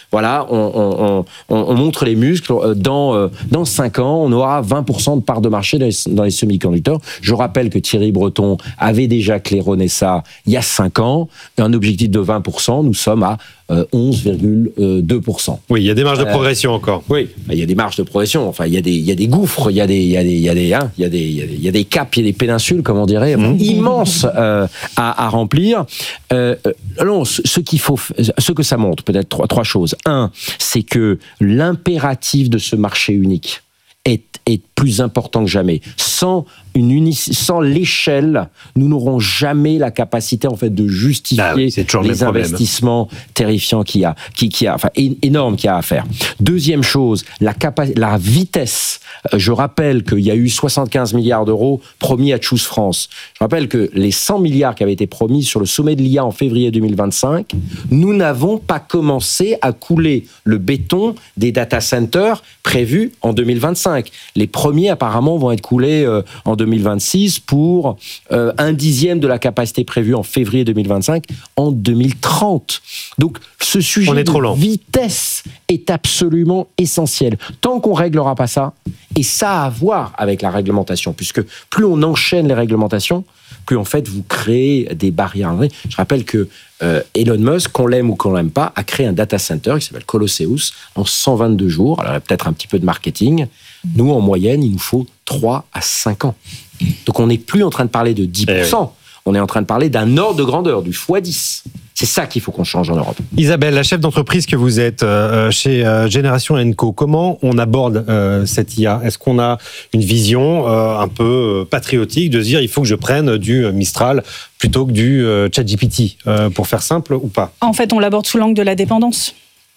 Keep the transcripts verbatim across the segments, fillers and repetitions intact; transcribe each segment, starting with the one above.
voilà, on, on, on, on montre les muscles. Dans, dans cinq ans, on aura vingt pour cent de part de marché dans les, dans les semi-conducteurs. Je rappelle que Thierry Breton avait déjà claironné ça il y a cinq ans. Un objectif de vingt pour cent, nous sommes à euh, onze virgule deux pour cent. Oui, il y a des marges de progression euh, encore. Oui, il y a des marges de progression. Enfin, il y a des, il y a des gouffres, il y a des, il y a des, il y a des, hein, il y a des, il y a des caps, il y a des péninsules, comme on dirait, mmh. immenses euh, à, à remplir. Euh, non, ce, ce qu'il faut, ce que ça montre, peut-être trois, trois choses. Un, c'est que l'impératif de ce marché unique est, est plus important que jamais. Sans une uni- sans l'échelle, nous n'aurons jamais la capacité en fait de justifier ah oui, les investissements terrifiants qu'il y a, qui, qui a, enfin énormes qu'il y a à faire. Deuxième chose, la capa- la vitesse. Je rappelle qu'il y a eu soixante-quinze milliards d'euros promis à Choose France. Je rappelle que les cent milliards qui avaient été promis sur le sommet de l'I A en février deux mille vingt-cinq, nous n'avons pas commencé à couler le béton des data centers prévus en deux mille vingt-cinq. Les premiers apparemment vont être coulés euh, en deux mille vingt-six pour euh, un dixième de la capacité prévue en février deux mille vingt-cinq en deux mille trente. Donc ce sujet de vitesse est absolument essentiel. Tant qu'on ne réglera pas ça, et ça a à voir avec la réglementation, puisque plus on enchaîne les réglementations, plus en fait vous créez des barrières. Je rappelle que euh, Elon Musk, qu'on l'aime ou qu'on l'aime pas, a créé un data center qui s'appelle Colosseus en cent vingt-deux jours. Alors il y a peut-être un petit peu de marketing. Nous, en moyenne, il nous faut trois à cinq ans. Donc on n'est plus en train de parler de dix pour cent. Eh oui. On est en train de parler d'un ordre de grandeur, du fois dix. C'est ça qu'il faut qu'on change en Europe. Isabelle, la chef d'entreprise que vous êtes euh, chez euh, Génération and Co, comment on aborde euh, cette I A ? Est-ce qu'on a une vision euh, un peu patriotique de se dire il faut que je prenne du Mistral plutôt que du euh, ChatGPT, euh, pour faire simple ou pas ? En fait, on l'aborde sous l'angle de la dépendance.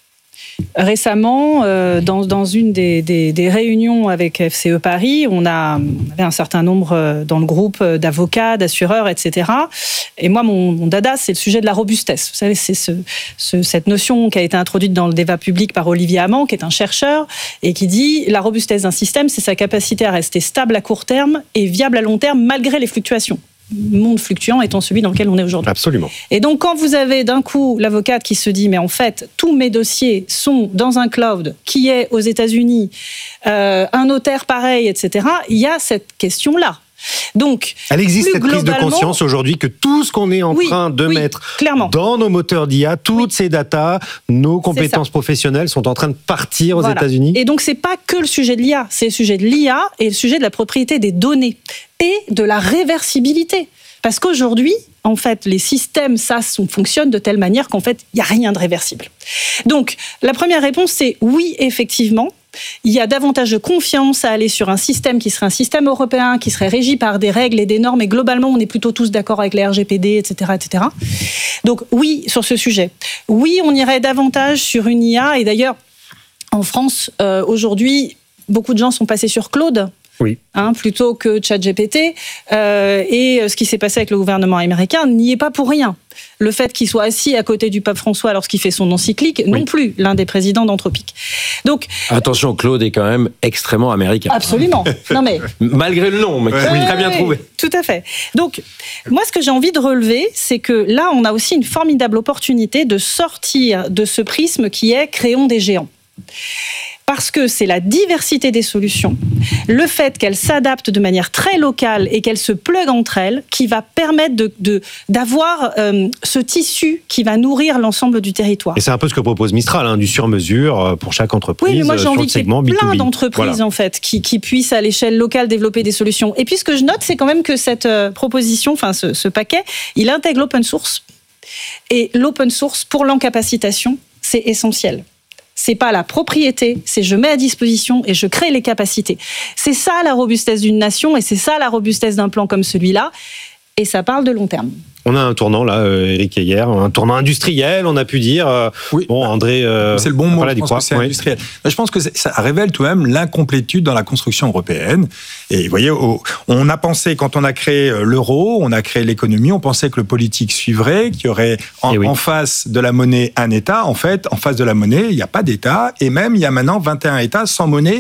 Récemment, euh, dans, dans une des, des, des réunions avec F C E Paris, on, a, on avait un certain nombre dans le groupe d'avocats, d'assureurs, et cetera. Et moi, mon, mon dada, c'est le sujet de la robustesse. Vous savez, c'est ce, ce, cette notion qui a été introduite dans le débat public par Olivier Hamon, qui est un chercheur, et qui dit la robustesse d'un système, c'est sa capacité à rester stable à court terme et viable à long terme, malgré les fluctuations. Monde fluctuant étant celui dans lequel on est aujourd'hui. Absolument. Et donc, quand vous avez d'un coup l'avocate qui se dit, mais en fait, tous mes dossiers sont dans un cloud qui est aux États-Unis, euh, un notaire pareil, et cetera, il y a cette question-là. Donc, elle existe cette prise de conscience aujourd'hui que tout ce qu'on est en oui, train de oui, mettre clairement. dans nos moteurs d'I A, toutes oui. ces datas, nos compétences professionnelles sont en train de partir aux voilà. États-Unis. Et donc, c'est pas que le sujet de l'I A, c'est le sujet de l'I A et le sujet de la propriété des données et de la réversibilité. Parce qu'aujourd'hui, en fait, les systèmes SaaS fonctionnent de telle manière qu'en fait, il n'y a rien de réversible. Donc, la première réponse, c'est oui, effectivement. Il y a davantage de confiance à aller sur un système qui serait un système européen, qui serait régi par des règles et des normes, et globalement, on est plutôt tous d'accord avec les R G P D, et cetera, et cetera. Donc oui, sur ce sujet. Oui, on irait davantage sur une I A, et d'ailleurs, en France, euh, aujourd'hui, beaucoup de gens sont passés sur Claude, oui. hein, plutôt que ChatGPT, euh, et ce qui s'est passé avec le gouvernement américain n'y est pas pour rien. Le fait qu'il soit assis à côté du pape François lorsqu'il fait son encyclique, oui. non plus l'un des présidents d'Anthropique. Donc, attention, Claude est quand même extrêmement américain. Absolument. Non mais malgré le nom, mais oui, très bien oui, trouvé. Tout à fait. Donc, moi, ce que j'ai envie de relever, c'est que là, on a aussi une formidable opportunité de sortir de ce prisme qui est créons des géants. Parce que c'est la diversité des solutions, le fait qu'elles s'adaptent de manière très locale et qu'elles se pluguent entre elles, qui va permettre de, de, d'avoir euh, ce tissu qui va nourrir l'ensemble du territoire. Et c'est un peu ce que propose Mistral, hein, du sur-mesure pour chaque entreprise. Oui, mais moi j'ai sur envie le qu'il y ait segment plein B deux B. d'entreprises Voilà. en fait, qui, qui puissent à l'échelle locale développer des solutions. Et puis ce que je note, c'est quand même que cette euh, proposition, enfin ce, ce paquet, il intègre l'open source. Et l'open source pour l'encapacitation, c'est essentiel. C'est pas la propriété, c'est je mets à disposition et je crée les capacités. C'est ça la robustesse d'une nation et c'est ça la robustesse d'un plan comme celui-là. Et ça parle de long terme. On a un tournant là, Éric Heyer, un tournant industriel, on a pu dire. Oui. Bon, André. Euh, c'est le bon mot. voilà, je pense quoi. que c'est oui. industriel. Je pense que ça révèle tout de même l'incomplétude dans la construction européenne. Et vous voyez, on a pensé quand on a créé l'euro, on a créé l'économie, on pensait que le politique suivrait, qu'il y aurait en, oui. en face de la monnaie un État. En fait, en face de la monnaie, il n'y a pas d'État, et même il y a maintenant vingt et un États sans monnaie.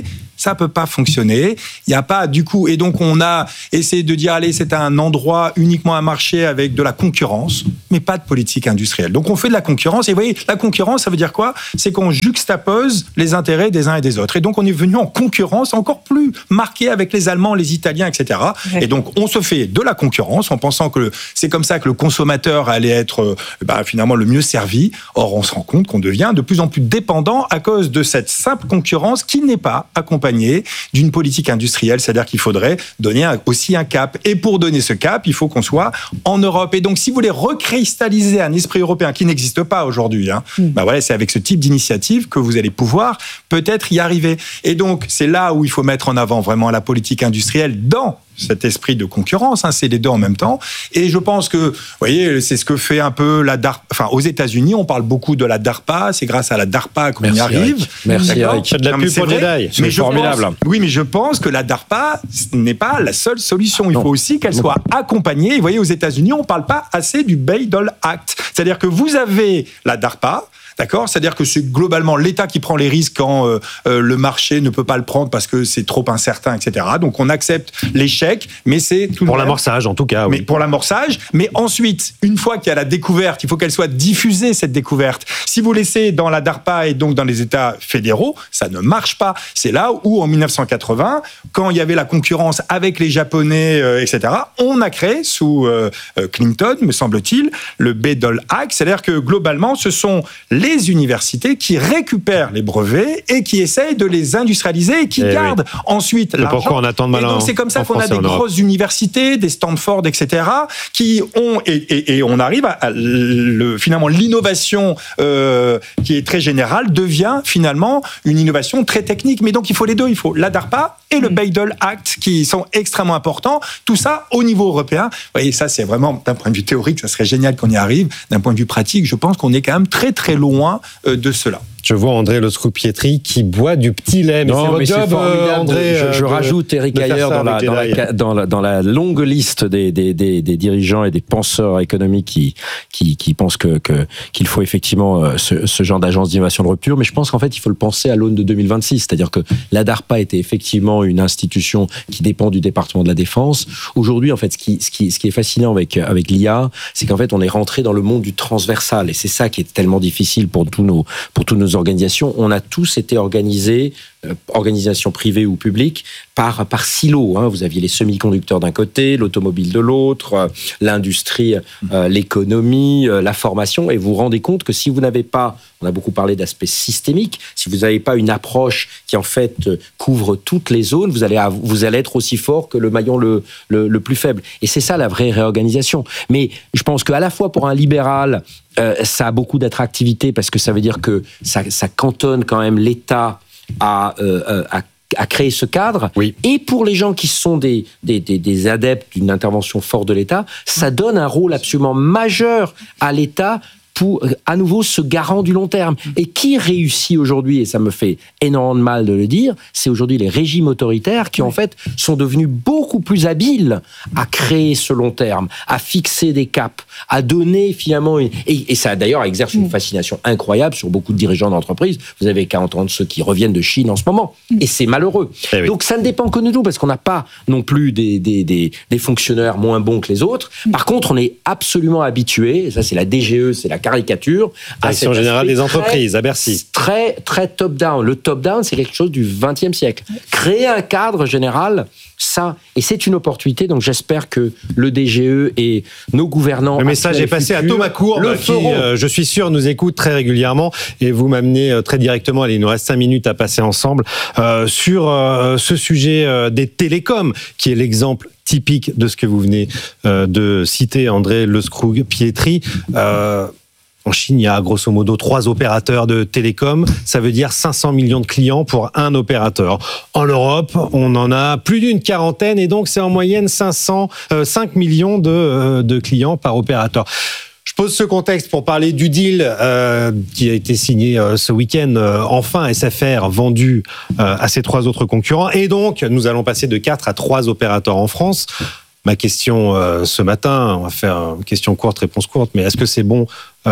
ça peut pas fonctionner. Il n'y a pas du coup, et donc on a essayé de dire allez, c'est un endroit uniquement un marché avec de la concurrence, mais pas de politique industrielle. Donc on fait de la concurrence, et vous voyez, la concurrence, ça veut dire quoi? C'est qu'on juxtapose les intérêts des uns et des autres. Et donc on est venu en concurrence encore plus marquée avec les Allemands, les Italiens, et cetera. Ouais. Et donc on se fait de la concurrence en pensant que c'est comme ça que le consommateur allait être bah, finalement le mieux servi. Or on se rend compte qu'on devient de plus en plus dépendant à cause de cette simple concurrence qui n'est pas accompagnée d'une politique industrielle. C'est-à-dire qu'il faudrait donner aussi un cap. Et pour donner ce cap, il faut qu'on soit en Europe. Et donc si vous voulez recristalliser un esprit européen qui n'existe pas aujourd'hui, hein, mmh. bah voilà, c'est avec ce type d'initiative que vous allez pouvoir peut-être y arriver. Et donc c'est là où il faut mettre en avant vraiment la politique industrielle dans cet esprit de concurrence, hein, c'est les deux en même temps. Et je pense que, vous voyez, c'est ce que fait un peu la DARPA. Enfin, aux États-Unis, on parle beaucoup de la DARPA. C'est grâce à la DARPA qu'on y arrive. Eric. Merci, Eric. C'est de la pub pour Jedi. C'est formidable. Pense, oui, mais je pense que la DARPA n'est pas la seule solution. Il non. faut aussi qu'elle soit accompagnée. Et vous voyez, aux États-Unis, on ne parle pas assez du Bayh-Dole Act. C'est-à-dire que vous avez la DARPA. D'accord ? C'est-à-dire que c'est globalement l'État qui prend les risques quand euh, euh, le marché ne peut pas le prendre parce que c'est trop incertain, et cetera. Donc on accepte l'échec, mais c'est tout pour l'amorçage en tout cas. Oui. Mais pour l'amorçage, mais ensuite, une fois qu'il y a la découverte, il faut qu'elle soit diffusée cette découverte. Si vous laissez dans la DARPA et donc dans les États fédéraux, ça ne marche pas. C'est là où en dix-neuf cent quatre-vingts, quand il y avait la concurrence avec les Japonais, euh, et cetera, on a créé sous euh, Clinton, me semble-t-il, le Bayh-Dole Act. C'est-à-dire que globalement, ce sont les universités qui récupèrent les brevets et qui essayent de les industrialiser et qui et gardent oui. ensuite l'argent. Pourquoi on attend de malin? Et donc c'est comme ça qu'on a des grosses universités, des Stanford, et cetera, qui ont et, et, et on arrive à, à le, finalement l'innovation euh, qui est très générale devient finalement une innovation très technique. Mais donc il faut les deux, il faut la DARPA et le Bayh-Dole Act qui sont extrêmement importants. Tout ça au niveau européen. Vous voyez, ça c'est vraiment d'un point de vue théorique, ça serait génial qu'on y arrive. D'un point de vue pratique, je pense qu'on est quand même très très loin de cela. Je vois André Le Scroux-Pietri qui boit du petit lait. Mais non, c'est votre mais job, c'est formidable. André, je, je de, rajoute Eric Heyer dans la, dans, la, dans, la, dans la longue liste des, des, des, des dirigeants et des penseurs économiques qui, qui, qui pensent que, que, qu'il faut effectivement ce, ce genre d'agence d'innovation de rupture. Mais je pense qu'en fait, il faut le penser à l'aune de deux mille vingt-six. C'est-à-dire que la DARPA était effectivement une institution qui dépend du département de la Défense. Aujourd'hui, en fait, ce qui, ce qui, ce qui est fascinant avec, avec l'I A, c'est qu'en fait, on est rentré dans le monde du transversal. Et c'est ça qui est tellement difficile pour tous nos, pour toutes nos organisations. On a tous été organisés, euh, organisations privées ou publiques, par, par silos. Hein. Vous aviez les semi-conducteurs d'un côté, l'automobile de l'autre, euh, l'industrie, euh, l'économie, euh, la formation, et vous vous rendez compte que si vous n'avez pas, on a beaucoup parlé d'aspect systémique, si vous n'avez pas une approche qui en fait euh, couvre toutes les zones, vous allez, vous allez être aussi fort que le maillon le, le, le plus faible. Et c'est ça la vraie réorganisation. Mais je pense qu'à la fois pour un libéral, Euh, ça a beaucoup d'attractivité parce que ça veut dire que ça, ça cantonne quand même l'État à, euh, à, à créer ce cadre. Oui. Et pour les gens qui sont des, des, des, des adeptes d'une intervention forte de l'État, ça donne un rôle absolument majeur à l'État pour, à nouveau, ce garant du long terme. Et qui réussit aujourd'hui, et ça me fait énormément de mal de le dire, c'est aujourd'hui les régimes autoritaires qui, en fait, sont devenus beaucoup plus habiles à créer ce long terme, à fixer des caps, à donner finalement... Une... Et, et ça, d'ailleurs, exerce une fascination incroyable sur beaucoup de dirigeants d'entreprise. Vous avez qu'à entendre ceux qui reviennent de Chine en ce moment. Et c'est malheureux. Eh oui. Donc, ça ne dépend que de nous, parce qu'on n'a pas non plus des, des, des, des fonctionnaires moins bons que les autres. Par contre, on est absolument habitué, et ça, c'est la D G E, c'est la caricature. Direction générale des entreprises, à Bercy. Très, très top-down. Le top-down, c'est quelque chose du vingtième siècle. Créer un cadre général, ça, et c'est une opportunité, donc j'espère que le D G E et nos gouvernants... Le message est passé à Thomas Courbe, qui, euh, je suis sûr, nous écoute très régulièrement, et vous m'amenez euh, très directement, allez, il nous reste cinq minutes à passer ensemble, euh, sur euh, ce sujet euh, des télécoms, qui est l'exemple typique de ce que vous venez euh, de citer, André Le Scroux-Pietri. Euh, En Chine, il y a grosso modo trois opérateurs de télécom. Ça veut dire cinq cents millions de clients pour un opérateur. En Europe, on en a plus d'une quarantaine et donc c'est en moyenne cinq cents, euh, cinq millions de, euh, de clients par opérateur. Je pose ce contexte pour parler du deal euh, qui a été signé euh, ce week-end. Euh, enfin, S F R vendu euh, à ses trois autres concurrents. Et donc, nous allons passer de quatre à trois opérateurs en France. Ma question euh, ce matin, on va faire une question courte, réponse courte, mais est-ce que c'est bon euh,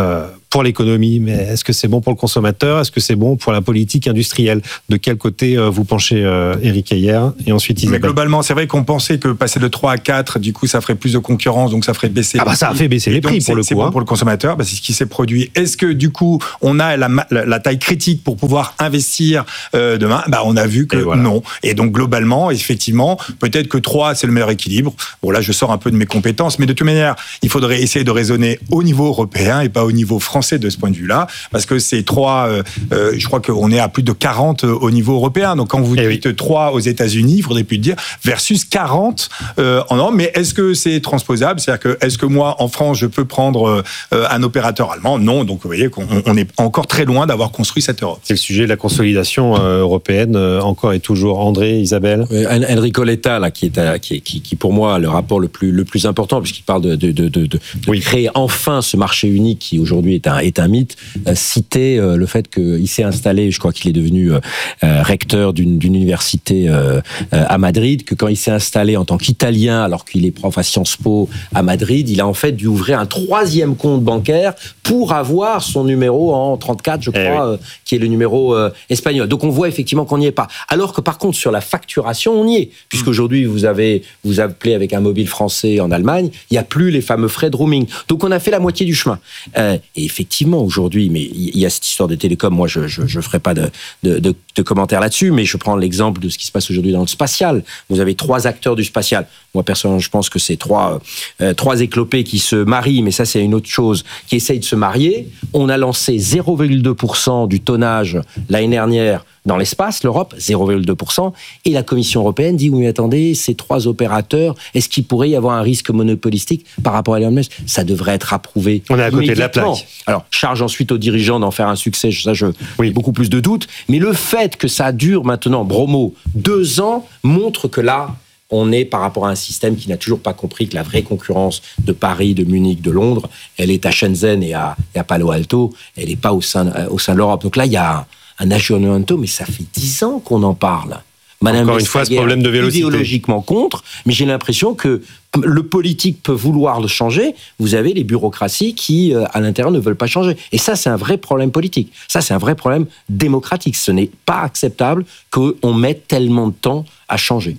pour l'économie, mais est-ce que c'est bon pour le consommateur? Est-ce que c'est bon pour la politique industrielle? De quel côté euh, vous penchez, euh, Éric Heyer, et ensuite Isabelle? Mais globalement, c'est vrai qu'on pensait que passer de trois à quatre, du coup, ça ferait plus de concurrence, donc ça ferait baisser ah bah les ça prix. a fait baisser Et les donc, prix pour le c'est coup. bon Hein. pour le consommateur, bah, c'est ce qui s'est produit. Est-ce que du coup, on a la, la, la taille critique pour pouvoir investir euh, demain? Bah, on a vu que et voilà. non. Et donc globalement, effectivement, peut-être que trois, c'est le meilleur équilibre. Bon là, je sors un peu de mes compétences, mais de toute manière, il faudrait essayer de raisonner au niveau européen et pas au niveau français de ce point de vue-là, parce que ces trois, euh, euh, je crois qu'on est à plus de quarante au niveau européen. Donc quand vous et dites oui. trois aux États-Unis, il faudrait plus dire versus quarante euh, en Europe. Mais est-ce que c'est transposable? C'est-à-dire que est-ce que moi, en France, je peux prendre euh, un opérateur allemand? Non. Donc vous voyez qu'on on est encore très loin d'avoir construit cette Europe. C'est le sujet de la consolidation euh, européenne, euh, encore et toujours. André, Isabelle? Enrico Letta, là, qui est, à, qui, qui, qui pour moi a le rapport le plus, le plus important, puisqu'il parle de, de, de, de, de oui. créer enfin ce marché unique qui aujourd'hui est un, est un mythe, euh, citait euh, le fait qu'il s'est installé, je crois qu'il est devenu euh, euh, recteur d'une, d'une université euh, euh, à Madrid, que quand il s'est installé en tant qu'Italien, alors qu'il est prof à Sciences Po à Madrid, il a en fait dû ouvrir un troisième compte bancaire pour avoir son numéro en trente-quatre, je crois, eh oui. euh, qui est le numéro euh, espagnol. Donc on voit effectivement qu'on n'y est pas. Alors que par contre, sur la facturation, on y est. Puisqu'aujourd'hui, vous avez, vous appelez avec un mobile français en Allemagne, il n'y a plus les fameux frais de roaming. Donc on a fait la moitié du chemin. Euh, et effectivement, aujourd'hui, mais il y a cette histoire des télécoms, moi je je, je ferai pas de, de, de, de commentaires là-dessus, mais je prends l'exemple de ce qui se passe aujourd'hui dans le spatial. Vous avez trois acteurs du spatial. Moi, personnellement, je pense que c'est trois, euh, trois éclopés qui se marient, mais ça c'est une autre chose, qui essayent de se marier. On a lancé zéro virgule deux pour cent du tonnage l'année dernière dans l'espace, l'Europe, zéro virgule deux pour cent, et la Commission européenne dit, oui, mais attendez, ces trois opérateurs, est-ce qu'il pourrait y avoir un risque monopolistique par rapport à Elon Musk? Ça devrait être approuvé. On est à côté de la plaque. Alors, charge ensuite aux dirigeants d'en faire un succès, ça, je oui. beaucoup plus de doutes, mais le fait que ça dure maintenant, bromo, deux ans, montre que là, on est par rapport à un système qui n'a toujours pas compris que la vraie concurrence de Paris, de Munich, de Londres, elle est à Shenzhen et à, et à Palo Alto, elle n'est pas au sein, au sein de l'Europe. Donc là, il y a un aggiornamento, mais ça fait dix ans qu'on en parle. Madame Encore une fois, ce problème de vélocité. Idéologiquement contre, mais j'ai l'impression que le politique peut vouloir le changer. Vous avez les bureaucraties qui, à l'intérieur, ne veulent pas changer. Et ça, c'est un vrai problème politique. Ça, c'est un vrai problème démocratique. Ce n'est pas acceptable qu'on mette tellement de temps à changer.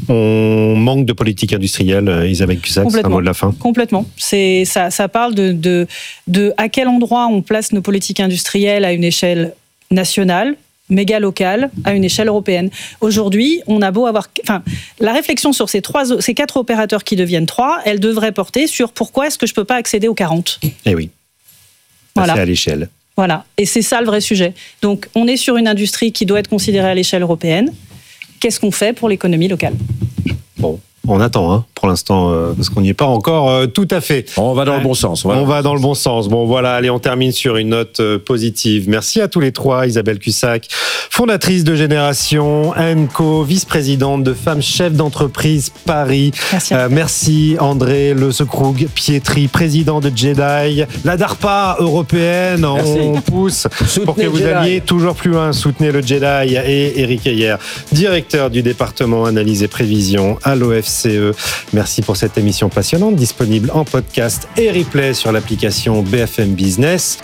On manque de politique industrielle, Isabelle Cussac, c'est un mot de la fin. Complètement. C'est, ça, ça parle de, de, de à quel endroit on place nos politiques industrielles à une échelle nationale, méga locale, à une échelle européenne. Aujourd'hui, on a beau avoir... Enfin, la réflexion sur ces, trois, ces quatre opérateurs qui deviennent trois, elle devrait porter sur pourquoi est-ce que je ne peux pas accéder aux quarante. Eh oui. Voilà. C'est à l'échelle. Voilà. Et c'est ça le vrai sujet. Donc, on est sur une industrie qui doit être considérée à l'échelle européenne. Qu'est-ce qu'on fait pour l'économie locale? Bon, on attend, hein, pour l'instant, euh, parce qu'on n'y est pas encore euh, tout à fait. On va dans le bon sens. On va, on va dans le bon sens. Bon, voilà, allez, on termine sur une note euh, positive. Merci à tous les trois. Isabelle Cussac, fondatrice de Génération Enco, vice-présidente de Femmes Chefs d'entreprise Paris. Merci. Euh, merci André Le Secroug Pietri, président de Jedi. La DARPA européenne, merci. On pousse Soutenez pour que vous Jedi. alliez toujours plus loin. Soutenez le Jedi. Et Éric Heyer, directeur du département Analyse et Prévision à l'O F C E. Merci pour cette émission passionnante, disponible en podcast et replay sur l'application B F M Business.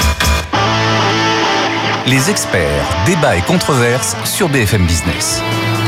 Les experts, débats et controverses sur B F M Business.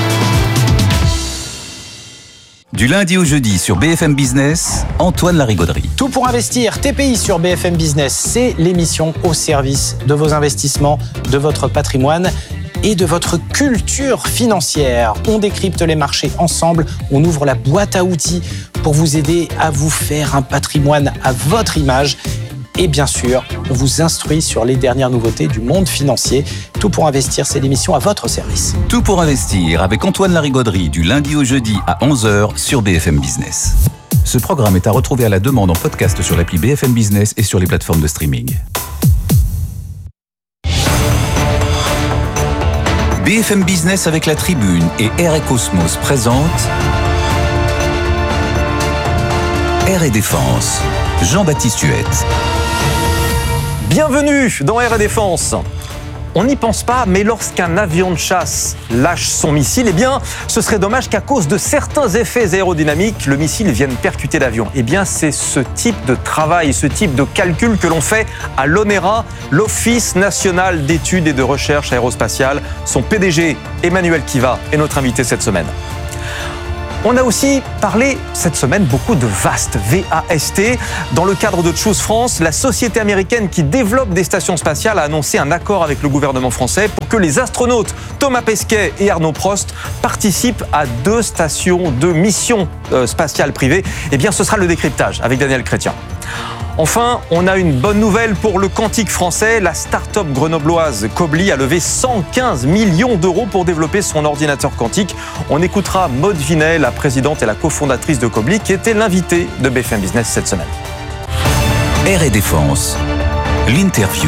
Du lundi au jeudi sur B F M Business, Antoine Larigauderie. Tout pour investir, T P I sur B F M Business, c'est l'émission au service de vos investissements, de votre patrimoine et de votre culture financière. On décrypte les marchés ensemble, on ouvre la boîte à outils pour vous aider à vous faire un patrimoine à votre image. Et bien sûr, on vous instruit sur les dernières nouveautés du monde financier. Tout pour investir, c'est l'émission à votre service. Tout pour investir avec Antoine Larigauderie du lundi au jeudi à onze heures sur B F M Business. Ce programme est à retrouver à la demande en podcast sur l'appli B F M Business et sur les plateformes de streaming. B F M Business avec la Tribune et R et Cosmos présente R et Défense. Jean-Baptiste Huette. Bienvenue dans R et Défense. On n'y pense pas, mais lorsqu'un avion de chasse lâche son missile, eh bien, ce serait dommage qu'à cause de certains effets aérodynamiques, le missile vienne percuter l'avion. Eh bien, c'est ce type de travail, ce type de calcul que l'on fait à l'ONERA, l'Office national d'études et de recherche aérospatiale. Son P D G, Emmanuel Kiva, est notre invité cette semaine. On a aussi parlé cette semaine beaucoup de VAST, V A S T. Dans le cadre de Choose France, la société américaine qui développe des stations spatiales a annoncé un accord avec le gouvernement français pour que les astronautes Thomas Pesquet et Arnaud Prost participent à deux stations, deux missions euh, spatiales privées. Eh bien, ce sera le décryptage avec Daniel Chrétien. Enfin, on a une bonne nouvelle pour le quantique français. La start-up grenobloise Quobly a levé cent quinze millions d'euros pour développer son ordinateur quantique. On écoutera Maud Vinet, la présidente et la cofondatrice de Quobly, qui était l'invitée de B F M Business cette semaine. Air et Défense, l'interview.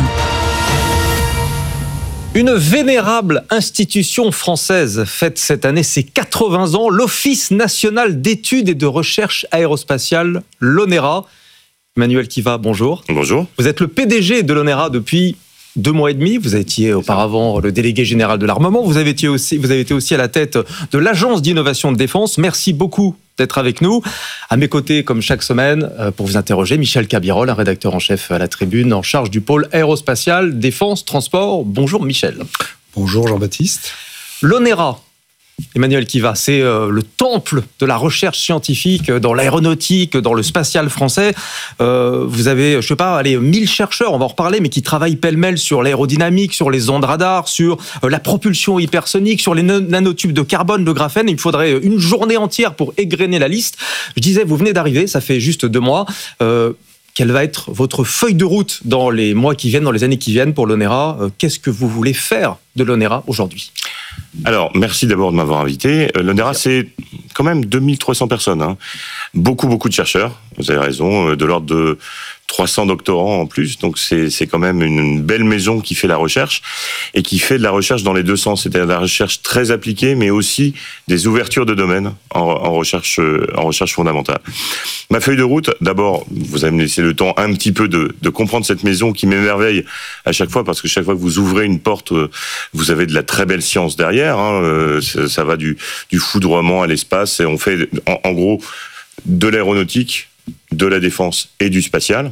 Une vénérable institution française fête cette année ses quatre-vingts ans, l'Office national d'études et de recherche aérospatiale, l'ONERA. Emmanuel Kiva, bonjour. Bonjour. Vous êtes le P D G de l'ONERA depuis deux mois et demi. Vous étiez auparavant le délégué général de l'armement. Vous avez été aussi, vous avez été aussi à la tête de l'Agence d'innovation de défense. Merci beaucoup d'être avec nous. À mes côtés, comme chaque semaine, pour vous interroger, Michel Cabirol, un rédacteur en chef à la Tribune, en charge du pôle aérospatial, défense, transport. Bonjour Michel. Bonjour Jean-Baptiste. L'ONERA, Emmanuel Kiva, c'est euh, le temple de la recherche scientifique dans l'aéronautique, dans le spatial français. Euh, vous avez, je sais pas, allez, mille chercheurs, on va en reparler, mais qui travaillent pêle-mêle sur l'aérodynamique, sur les ondes radar, sur euh, la propulsion hypersonique, sur les nanotubes de carbone, de graphène. Il me faudrait une journée entière pour égrener la liste. Je disais, vous venez d'arriver, ça fait juste deux mois. Euh, Quelle va être votre feuille de route dans les mois qui viennent, dans les années qui viennent pour l'ONERA? Qu'est-ce que vous voulez faire de l'ONERA aujourd'hui? Alors, merci d'abord de m'avoir invité. L'ONERA, c'est quand même deux mille trois cents personnes. Hein. Beaucoup, beaucoup de chercheurs, vous avez raison, de l'ordre de trois cents doctorants en plus. Donc, c'est, c'est quand même une belle maison qui fait la recherche et qui fait de la recherche dans les deux sens. C'est-à-dire de la recherche très appliquée, mais aussi des ouvertures de domaine en, en, recherche, en recherche fondamentale. Ma feuille de route, d'abord, vous allez me laisser le temps un petit peu de, de comprendre cette maison qui m'émerveille à chaque fois, parce que chaque fois que vous ouvrez une porte, vous avez de la très belle science derrière. Hein. Ça, ça va du, du foudroiement à l'espace. Et on fait, en, en gros, de l'aéronautique, de la défense et du spatial.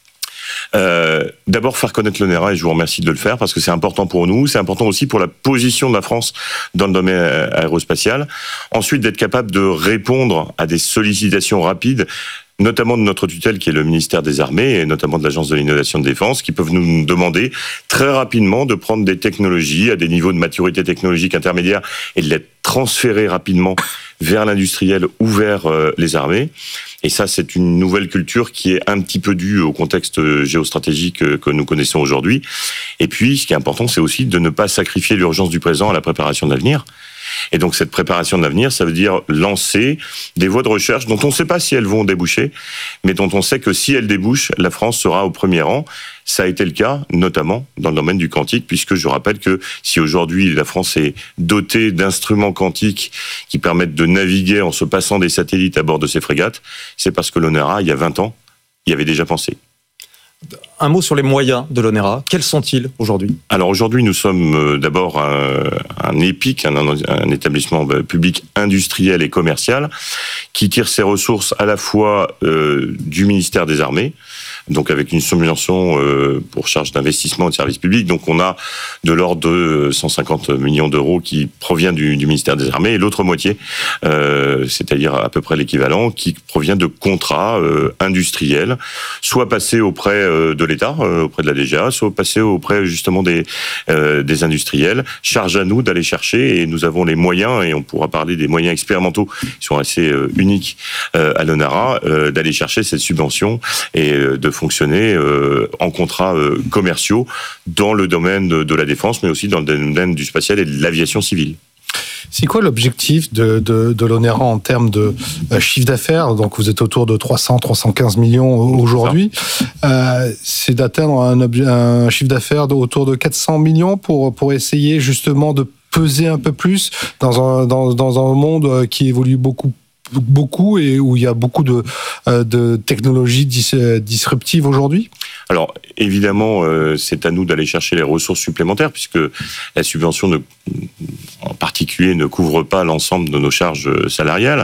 Euh, d'abord faire connaître l'ONERA, et je vous remercie de le faire parce que c'est important pour nous, c'est important aussi pour la position de la France dans le domaine aérospatial. Ensuite, d'être capable de répondre à des sollicitations rapides, notamment de notre tutelle qui est le ministère des Armées et notamment de l'Agence de l'innovation de défense, qui peuvent nous demander très rapidement de prendre des technologies à des niveaux de maturité technologique intermédiaire et de les transférer rapidement vers l'industriel ou vers euh, les armées. Et ça, c'est une nouvelle culture qui est un petit peu due au contexte géostratégique que nous connaissons aujourd'hui. Et puis, ce qui est important, c'est aussi de ne pas sacrifier l'urgence du présent à la préparation de l'avenir. Et donc, cette préparation de l'avenir, ça veut dire lancer des voies de recherche dont on ne sait pas si elles vont déboucher, mais dont on sait que si elles débouchent, la France sera au premier rang. Ça a été le cas, notamment dans le domaine du quantique, puisque je rappelle que si aujourd'hui la France est dotée d'instruments quantiques qui permettent de naviguer en se passant des satellites à bord de ses frégates, c'est parce que l'ONERA, il y a vingt ans, y avait déjà pensé. Un mot sur les moyens de l'ONERA. Quels sont-ils aujourd'hui? Alors aujourd'hui, nous sommes d'abord un, un EPIC, un, un établissement public industriel et commercial, qui tire ses ressources à la fois euh, du ministère des Armées, donc avec une subvention euh, pour charge d'investissement et de services publics. Donc on a de l'ordre de cent cinquante millions d'euros qui provient du, du ministère des Armées, et l'autre moitié, euh, c'est-à-dire à peu près l'équivalent, qui provient de contrats euh, industriels, soit passés auprès euh, de l'État, euh, auprès de la D G A, soit passés auprès justement des, euh, des industriels. Charge à nous d'aller chercher, et nous avons les moyens, et on pourra parler des moyens expérimentaux qui sont assez euh, uniques euh, à l'ONERA, euh, d'aller chercher cette subvention et euh, de fonctionner euh, en contrats euh, commerciaux dans le domaine de, de la défense, mais aussi dans le domaine du spatial et de l'aviation civile. C'est quoi l'objectif de, de, de l'ONERA en termes de euh, chiffre d'affaires? Donc vous êtes autour de trois cents à trois cent quinze millions aujourd'hui. Euh, c'est d'atteindre un, obje- un chiffre d'affaires de, autour de quatre cents millions pour, pour essayer justement de peser un peu plus dans un, dans, dans un monde qui évolue beaucoup beaucoup et où il y a beaucoup de, de technologies dis, disruptives aujourd'hui ? Alors, évidemment, euh, c'est à nous d'aller chercher les ressources supplémentaires, puisque la subvention, ne, en particulier, ne couvre pas l'ensemble de nos charges salariales.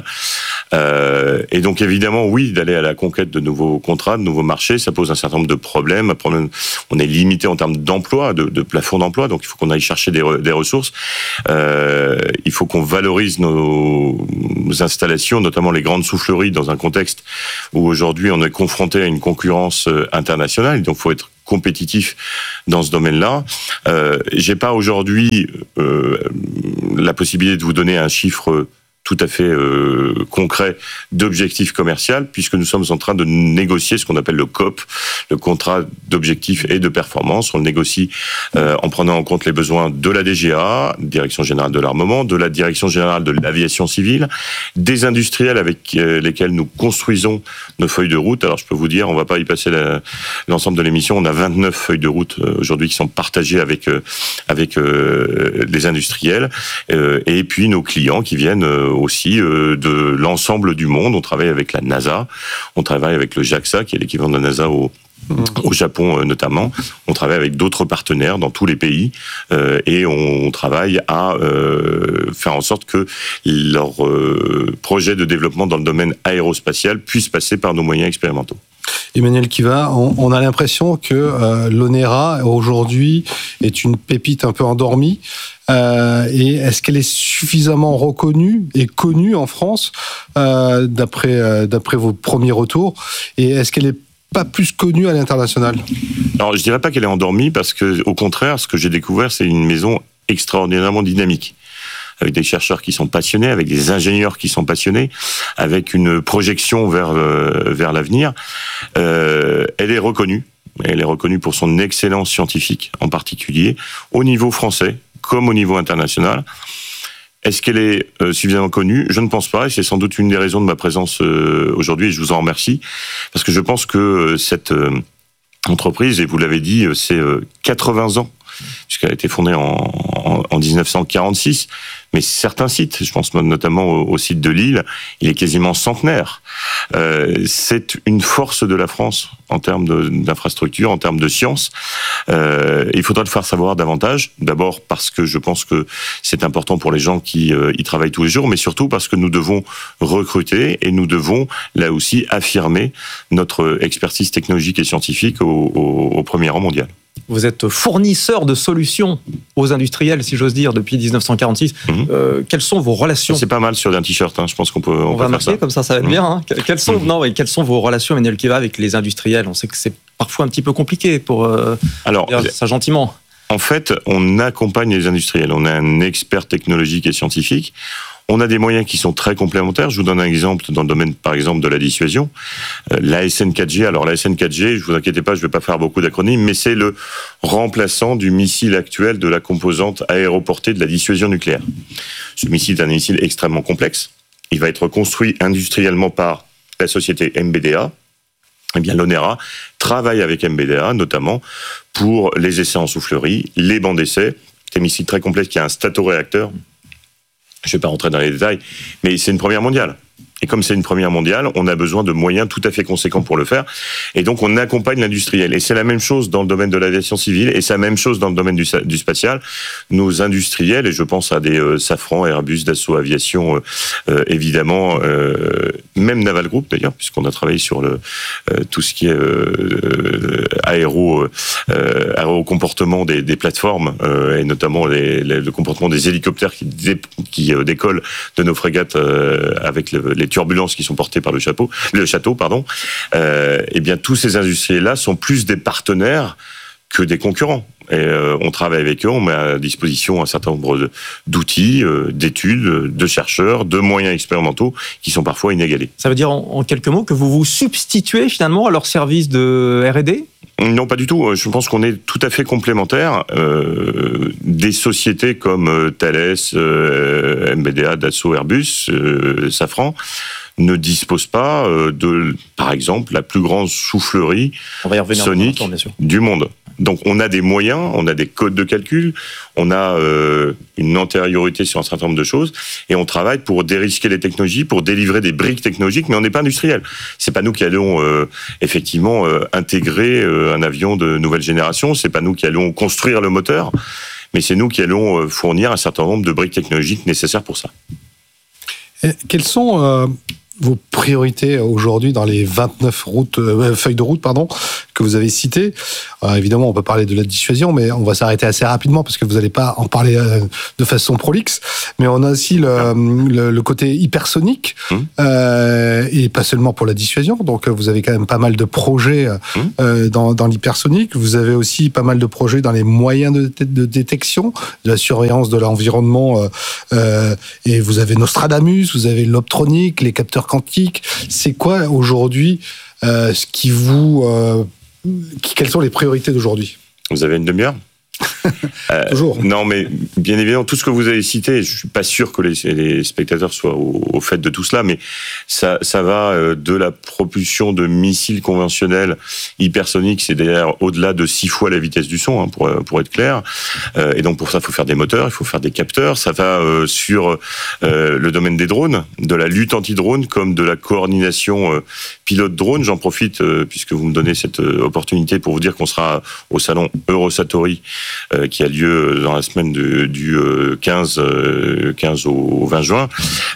Euh, et donc, évidemment, oui, d'aller à la conquête de nouveaux contrats, de nouveaux marchés, ça pose un certain nombre de problèmes. Problème, on est limité en termes d'emploi, de, de plafond d'emploi, donc il faut qu'on aille chercher des, des ressources. Euh, il faut qu'on valorise nos, nos installations, notamment les grandes souffleries, dans un contexte où aujourd'hui on est confronté à une concurrence internationale. Donc, il faut être compétitif dans ce domaine-là. Euh, j'ai pas aujourd'hui euh, la possibilité de vous donner un chiffre tout à fait euh, concret d'objectif commercial, puisque nous sommes en train de négocier ce qu'on appelle le C O P, le contrat d'objectif et de performance. On le négocie euh, en prenant en compte les besoins de la D G A, Direction Générale de l'Armement, de la Direction Générale de l'Aviation Civile, des industriels avec euh, lesquels nous construisons nos feuilles de route. Alors je peux vous dire, on va pas y passer la, l'ensemble de l'émission, on a vingt-neuf feuilles de route euh, aujourd'hui qui sont partagées avec, euh, avec euh, les industriels, euh, et puis nos clients qui viennent euh, aussi euh, de l'ensemble du monde. On travaille avec la NASA, on travaille avec le JAXA, qui est l'équivalent de la NASA au, mmh. au Japon euh, notamment. On travaille avec d'autres partenaires dans tous les pays euh, et on, on travaille à euh, faire en sorte que leurs euh, projets de développement dans le domaine aérospatial puissent passer par nos moyens expérimentaux. Emmanuel Kiva, on, on a l'impression que euh, l'ONERA aujourd'hui est une pépite un peu endormie. Euh, et est-ce qu'elle est suffisamment reconnue et connue en France euh, d'après, euh, d'après vos premiers retours? Et est-ce qu'elle est pas plus connue à l'international? Alors, je dirais pas qu'elle est endormie, parce que, au contraire, ce que j'ai découvert, c'est une maison extraordinairement dynamique, avec des chercheurs qui sont passionnés, avec des ingénieurs qui sont passionnés, avec une projection vers euh, vers l'avenir. Euh, elle est reconnue. Elle est reconnue pour son excellence scientifique, en particulier, au niveau français, comme au niveau international. Est-ce qu'elle est euh, suffisamment connue? Je ne pense pas, et c'est sans doute une des raisons de ma présence euh, aujourd'hui, et je vous en remercie, parce que je pense que euh, cette euh, entreprise, et vous l'avez dit, c'est euh, quatre-vingts ans, puisqu'elle a été fondée en, en, en dix-neuf cent quarante-six, mais certains sites, je pense notamment au, au site de Lille, il est quasiment centenaire. Euh, c'est une force de la France en termes de, d'infrastructure, en termes de science. Euh, il faudra le faire savoir davantage, d'abord parce que je pense que c'est important pour les gens qui euh, y travaillent tous les jours, mais surtout parce que nous devons recruter et nous devons là aussi affirmer notre expertise technologique et scientifique au, au, au premier rang mondial. Vous êtes fournisseur de solutions aux industriels, si j'ose dire, depuis dix-neuf cent quarante-six. Mmh. Euh, quelles sont vos relations? C'est pas mal sur un t-shirt, hein. Je pense qu'on peut, on on peut va marquer, comme ça, ça va être mmh. bien. Hein. Quelles sont, mmh. non, mais quelles sont vos relations, Emmanuel Kiva, avec les industriels? On sait que c'est parfois un petit peu compliqué, pour euh, Alors, dire ça gentiment. En fait, on accompagne les industriels. On a un expert technologique et scientifique. On a des moyens qui sont très complémentaires. Je vous donne un exemple dans le domaine, par exemple, de la dissuasion. Euh, l'A S N quatre G. Alors, l'A S N quatre G, je vous inquiétez pas, je vais pas faire beaucoup d'acronymes, mais c'est le remplaçant du missile actuel de la composante aéroportée de la dissuasion nucléaire. Ce missile est un missile extrêmement complexe. Il va être construit industriellement par la société M B D A. Eh bien, l'ONERA travaille avec M B D A, notamment pour les essais en soufflerie, les bancs d'essai. C'est un missile très complexe qui a un statoréacteur. Je ne vais pas rentrer dans les détails, mais c'est une première mondiale. Et comme c'est une première mondiale, on a besoin de moyens tout à fait conséquents pour le faire. Et donc, on accompagne l'industriel. Et c'est la même chose dans le domaine de l'aviation civile, et c'est la même chose dans le domaine du, du spatial. Nos industriels, et je pense à des euh, Safran, Airbus, Dassault Aviation, euh, euh, évidemment, euh, même Naval Group d'ailleurs, puisqu'on a travaillé sur le, euh, tout ce qui est euh, aéro, euh, aéro-comportement des, des plateformes, euh, et notamment les, les, le comportement des hélicoptères qui, dé, qui euh, décollent de nos frégates euh, avec le, les turbulences qui sont portées par le château, le château, pardon. Euh, eh bien, tous ces industriels-là sont plus des partenaires que des concurrents. Et euh, on travaille avec eux, on met à disposition un certain nombre de, d'outils, euh, d'études, de chercheurs, de moyens expérimentaux qui sont parfois inégalés. Ça veut dire en, en quelques mots que vous vous substituez finalement à leur service de R et D ? Non, pas du tout. Je pense qu'on est tout à fait complémentaires. Euh, des sociétés comme Thales, euh, M B D A, Dassault, Airbus, euh, Safran ne disposent pas euh, de, par exemple, la plus grande soufflerie sonique du monde. Donc on a des moyens, on a des codes de calcul, on a euh, une antériorité sur un certain nombre de choses, et on travaille pour dérisquer les technologies, pour délivrer des briques technologiques, mais on n'est pas industriel. C'est pas nous qui allons euh, effectivement euh, intégrer euh, un avion de nouvelle génération, c'est pas nous qui allons construire le moteur, mais c'est nous qui allons euh, fournir un certain nombre de briques technologiques nécessaires pour ça. Et quelles sont euh, vos priorités aujourd'hui dans les vingt-neuf routes, euh, feuilles de route pardon, que vous avez citées? Alors, évidemment, on peut parler de la dissuasion, mais on va s'arrêter assez rapidement parce que vous n'allez pas en parler euh, de façon prolixe. Mais on a aussi le, le, le côté hypersonique, mmh. euh, et pas seulement pour la dissuasion. Donc, vous avez quand même pas mal de projets mmh. euh, dans, dans l'hypersonique. Vous avez aussi pas mal de projets dans les moyens de, de détection, de la surveillance de l'environnement. Euh, euh, et vous avez Nostradamus, vous avez l'optronique, les capteurs quantiques. C'est quoi aujourd'hui euh, ce qui vous... Euh, quelles sont les priorités d'aujourd'hui? Vous avez une demi-heure? euh, Toujours. Non, mais bien évidemment, tout ce que vous avez cité, je suis pas sûr que les, les spectateurs soient au, au fait de tout cela, mais ça, ça va de la propulsion de missiles conventionnels hypersoniques, c'est d'ailleurs au-delà de six fois la vitesse du son, hein, pour, pour être clair. Euh, et donc pour ça, il faut faire des moteurs, il faut faire des capteurs. Ça va euh, sur euh, le domaine des drones, de la lutte anti-drone, comme de la coordination euh, pilote-drone. J'en profite, euh, puisque vous me donnez cette euh, opportunité, pour vous dire qu'on sera au salon Eurosatory, Euh, qui a lieu dans la semaine de, du euh, quinze, euh, quinze au vingt juin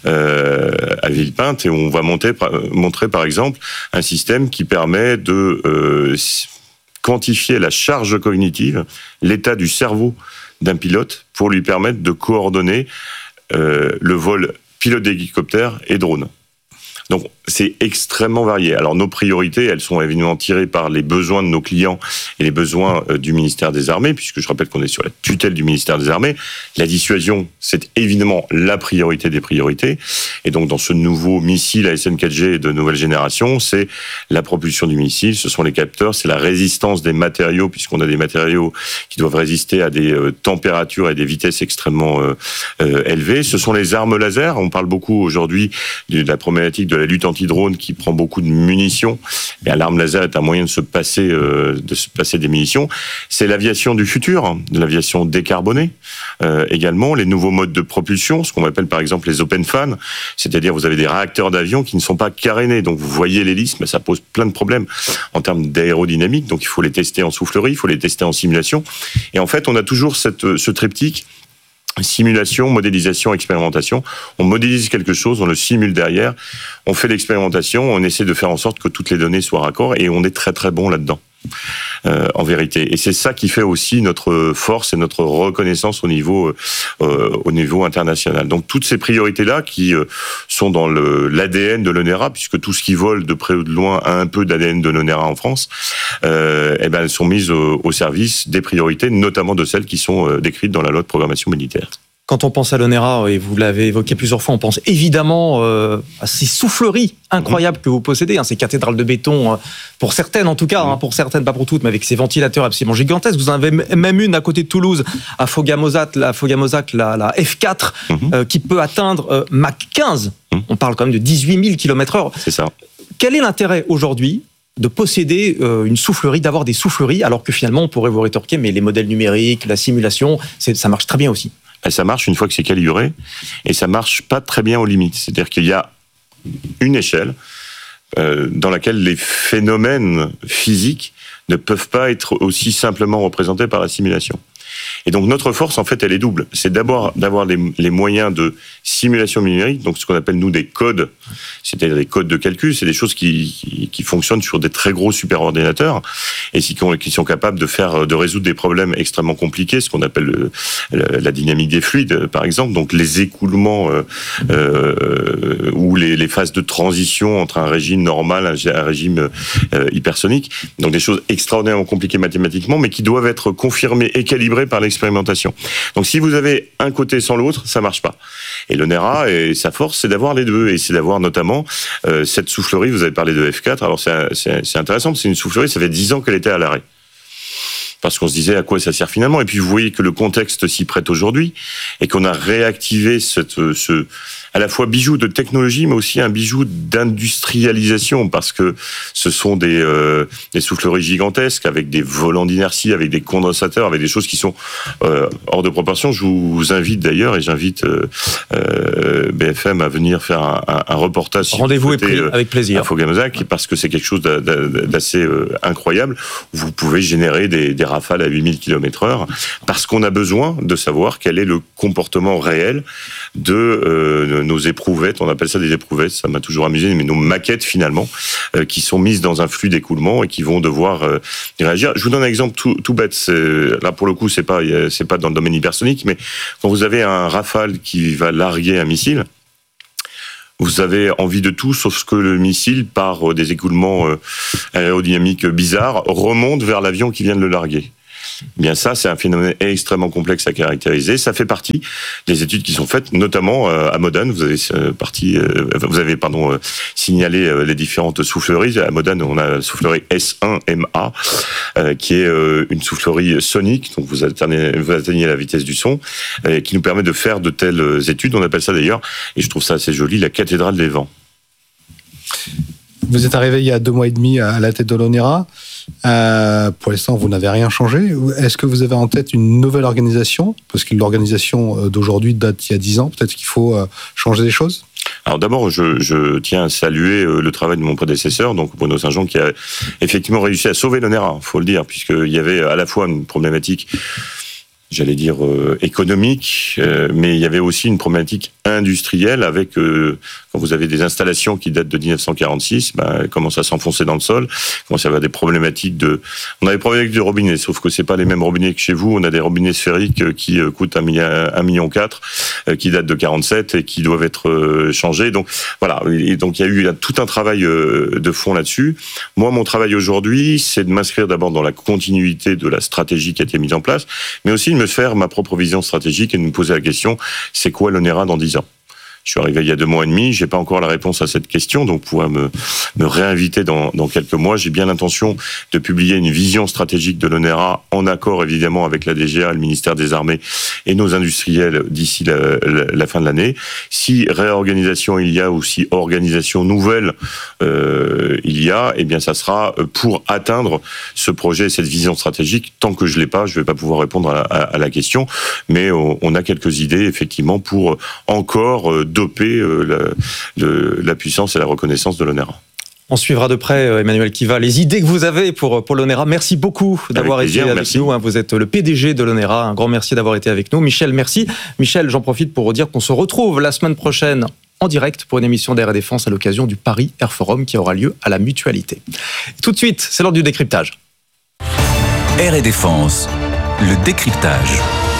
euh, à Villepinte, et on va monter, montrer par exemple un système qui permet de euh, quantifier la charge cognitive, l'état du cerveau d'un pilote, pour lui permettre de coordonner euh, le vol pilote d'hélicoptère et drone. Donc, c'est extrêmement varié. Alors, nos priorités, elles sont évidemment tirées par les besoins de nos clients et les besoins du ministère des Armées, puisque je rappelle qu'on est sur la tutelle du ministère des Armées. La dissuasion, c'est évidemment la priorité des priorités. Et donc, dans ce nouveau missile A S N quatre G de nouvelle génération, c'est la propulsion du missile, ce sont les capteurs, c'est la résistance des matériaux, puisqu'on a des matériaux qui doivent résister à des euh, températures et des vitesses extrêmement euh, euh, élevées. Ce sont les armes laser. On parle beaucoup aujourd'hui de la problématique de la lutte anti-drone qui prend beaucoup de munitions. Et l'arme laser est un moyen de se passer, euh, de se passer des munitions. C'est l'aviation du futur, de l'aviation décarbonée euh, également, les nouveaux modes de propulsion, ce qu'on appelle par exemple les open fan, c'est-à-dire vous avez des réacteurs d'avion qui ne sont pas carénés, donc vous voyez l'hélice, mais ça pose plein de problèmes en termes d'aérodynamique, donc il faut les tester en soufflerie, il faut les tester en simulation. Et en fait, on a toujours cette, ce triptyque: simulation, modélisation, expérimentation. On modélise quelque chose, on le simule derrière, on fait l'expérimentation, on essaie de faire en sorte que toutes les données soient raccord, et on est très très bon là-dedans, euh, en vérité. Et c'est ça qui fait aussi notre force et notre reconnaissance au niveau, euh, au niveau international. Donc toutes ces priorités-là qui euh, sont dans le, l'A D N de l'ONERA, puisque tout ce qui vole de près ou de loin a un peu d'A D N de l'ONERA en France, euh, eh ben, elles sont mises au, au service des priorités, notamment de celles qui sont euh, décrites dans la loi de programmation militaire. Quand on pense à l'ONERA, et vous l'avez évoqué plusieurs fois, on pense évidemment euh, à ces souffleries incroyables que vous possédez, hein, ces cathédrales de béton, euh, pour certaines en tout cas, hein, pour certaines, pas pour toutes, mais avec ces ventilateurs absolument gigantesques. Vous en avez même une à côté de Toulouse, à Fogamosac, la, Fogamosac, la, la F quatre, mm-hmm. euh, qui peut atteindre euh, Mach quinze. Mm-hmm. On parle quand même de dix-huit mille kilomètres heure. C'est ça. Quel est l'intérêt aujourd'hui de posséder euh, une soufflerie, d'avoir des souffleries, alors que finalement on pourrait vous rétorquer, mais les modèles numériques, la simulation, c'est, ça marche très bien aussi? Ça marche une fois que c'est calibré, et ça marche pas très bien aux limites. C'est-à-dire qu'il y a une échelle euh, dans laquelle les phénomènes physiques ne peuvent pas être aussi simplement représentés par la simulation. Et donc notre force, en fait, elle est double. C'est d'abord d'avoir les, les moyens de simulation numérique, donc ce qu'on appelle nous des codes, c'est-à-dire des codes de calcul, c'est des choses qui, qui, qui fonctionnent sur des très gros superordinateurs et qui, qui sont capables de faire, de résoudre des problèmes extrêmement compliqués, ce qu'on appelle le, le, la dynamique des fluides, par exemple, donc les écoulements euh, euh, ou les, les phases de transition entre un régime normal et un régime euh, hypersonique, donc des choses extraordinairement compliquées mathématiquement, mais qui doivent être confirmées et calibrées par l'expérimentation. Donc si vous avez un côté sans l'autre, ça marche pas. Et l'ONERA, et sa force, c'est d'avoir les deux, et c'est d'avoir notamment euh, cette soufflerie. Vous avez parlé de F quatre, alors c'est, c'est, c'est intéressant, c'est une soufflerie, ça fait dix ans qu'elle était à l'arrêt. Parce qu'on se disait à quoi ça sert finalement, et puis vous voyez que le contexte s'y prête aujourd'hui, et qu'on a réactivé cette, ce... à la fois bijou de technologie, mais aussi un bijou d'industrialisation, parce que ce sont des, euh, des souffleries gigantesques avec des volants d'inertie, avec des condensateurs, avec des choses qui sont euh, hors de proportion. Je vous invite d'ailleurs, et j'invite euh, euh, B F M à venir faire un, un, un reportage. Rendez-vous est pris, euh, avec plaisir. À Fogamosac, parce que c'est quelque chose d'assez euh, incroyable. Vous pouvez générer des, des rafales à huit mille kilomètres heure, parce qu'on a besoin de savoir quel est le comportement réel de euh, nos éprouvettes. On appelle ça des éprouvettes, ça m'a toujours amusé, mais nos maquettes finalement, euh, qui sont mises dans un flux d'écoulement et qui vont devoir euh, réagir. Je vous donne un exemple tout, tout bête. C'est, là, pour le coup, c'est pas, c'est pas dans le domaine hypersonique, mais quand vous avez un Rafale qui va larguer un missile, vous avez envie de tout, sauf que le missile, par des écoulements aérodynamiques bizarres, remonte vers l'avion qui vient de le larguer. Bien ça, c'est un phénomène extrêmement complexe à caractériser. Ça fait partie des études qui sont faites, notamment à Modane. Vous avez parti, vous avez pardon signalé les différentes souffleries. À Modane, on a la soufflerie S un M A, qui est une soufflerie sonique, donc vous atteignez, vous atteignez la vitesse du son, qui nous permet de faire de telles études. On appelle ça d'ailleurs, et je trouve ça assez joli, la cathédrale des vents. Vous êtes arrivé il y a deux mois et demi à la tête de l'ONERA. Euh, pour l'instant, vous n'avez rien changé. Est-ce que vous avez en tête une nouvelle organisation ? Parce que l'organisation d'aujourd'hui date d'il y a dix ans. Peut-être qu'il faut changer des choses ? Alors d'abord, je, je tiens à saluer le travail de mon prédécesseur, donc Bruno Saint-Jean, qui a effectivement réussi à sauver l'ONERA, il faut le dire, puisqu'il y avait à la fois une problématique, j'allais dire euh, économique, euh, mais il y avait aussi une problématique industrielle avec, euh, quand vous avez des installations qui datent de dix-neuf cent quarante-six, ben, elles commencent à s'enfoncer dans le sol, commence à avoir des problématiques de... On a des problématiques de robinets, sauf que c'est pas les mêmes robinets que chez vous, on a des robinets sphériques qui euh, coûtent un million quatre, euh, qui datent de quarante-sept et qui doivent être euh, changés. Donc voilà, et donc il y a eu tout un travail euh, de fond là-dessus. Moi, mon travail aujourd'hui, c'est de m'inscrire d'abord dans la continuité de la stratégie qui a été mise en place, mais aussi de me faire ma propre vision stratégique et de me poser la question, c'est quoi l'ONERA dans dix ans ? Je suis arrivé il y a deux mois et demi, j'ai pas encore la réponse à cette question, donc pouvoir me, me réinviter dans, dans quelques mois. J'ai bien l'intention de publier une vision stratégique de l'ONERA, en accord évidemment avec la D G A, le ministère des Armées et nos industriels d'ici la, la, la fin de l'année. Si réorganisation il y a ou si organisation nouvelle euh, il y a, eh bien ça sera pour atteindre ce projet, cette vision stratégique. Tant que je l'ai pas, je vais pas pouvoir répondre à, à, à la question, mais on, on a quelques idées effectivement pour encore euh, doper euh, la, le, la puissance et la reconnaissance de l'ONERA. On suivra de près, Emmanuel Kiva, les idées que vous avez pour, pour l'ONERA. Merci beaucoup d'avoir été avec merci. nous. Vous êtes le P D G de l'ONERA. Un grand merci d'avoir été avec nous. Michel, merci. Michel, j'en profite pour vous dire qu'on se retrouve la semaine prochaine en direct pour une émission d'Air et Défense à l'occasion du Paris Air Forum qui aura lieu à la Mutualité. Tout de suite, c'est l'heure du décryptage. Air et Défense, le décryptage.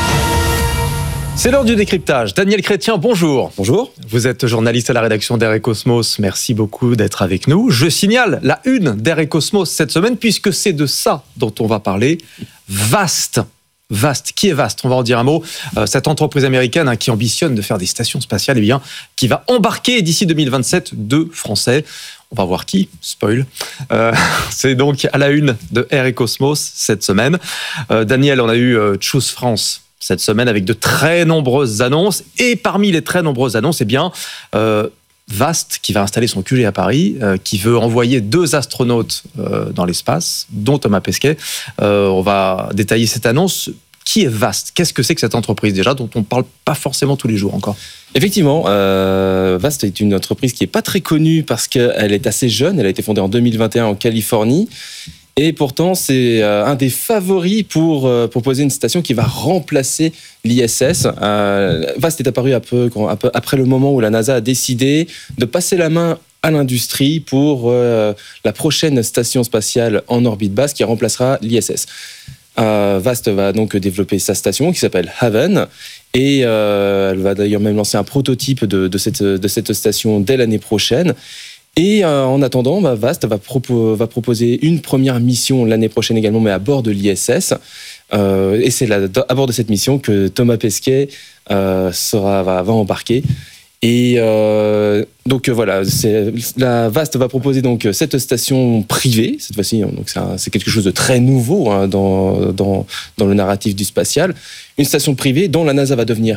C'est l'heure du décryptage. Daniel Chrétien, bonjour. Bonjour. Vous êtes journaliste à la rédaction d'Air et Cosmos. Merci beaucoup d'être avec nous. Je signale la une d'Air et Cosmos cette semaine, puisque c'est de ça dont on va parler. Vast. Vast. Qui est Vast ? On va en dire un mot. Euh, cette entreprise américaine hein, qui ambitionne de faire des stations spatiales, eh bien, qui va embarquer d'ici deux mille vingt-sept deux Français. On va voir qui, spoil. Euh, c'est donc à la une de Air et Cosmos cette semaine. Euh, Daniel, on a eu euh, Choose France cette semaine avec de très nombreuses annonces. Et parmi les très nombreuses annonces, eh bien, euh, Vast, qui va installer son Q G à Paris, euh, qui veut envoyer deux astronautes euh, dans l'espace, dont Thomas Pesquet. Euh, on va détailler cette annonce. Qui est Vast ? Qu'est-ce que c'est que cette entreprise déjà, dont on ne parle pas forcément tous les jours encore ? Effectivement, euh, Vast est une entreprise qui n'est pas très connue parce qu'elle est assez jeune. Elle a été fondée en deux mille vingt et un en Californie. Et pourtant, c'est un des favoris pour euh, proposer une station qui va remplacer l'I S S. Euh, Vast est apparu un peu, un peu après le moment où la NASA a décidé de passer la main à l'industrie pour euh, la prochaine station spatiale en orbite basse qui remplacera l'I S S. Euh, Vast va donc développer sa station qui s'appelle Haven. Et euh, elle va d'ailleurs même lancer un prototype de, de, cette, de cette station dès l'année prochaine. Et euh, en attendant, bah, Vast va, propo- va proposer une première mission l'année prochaine également, mais à bord de l'I S S. Euh, et c'est là, à bord de cette mission que Thomas Pesquet euh, sera, va, va embarquer. Et euh, donc voilà, c'est, la Vast va proposer donc cette station privée cette fois-ci. Donc c'est, un, c'est quelque chose de très nouveau hein, dans, dans, dans le narratif du spatial. Une station privée dont la NASA va devenir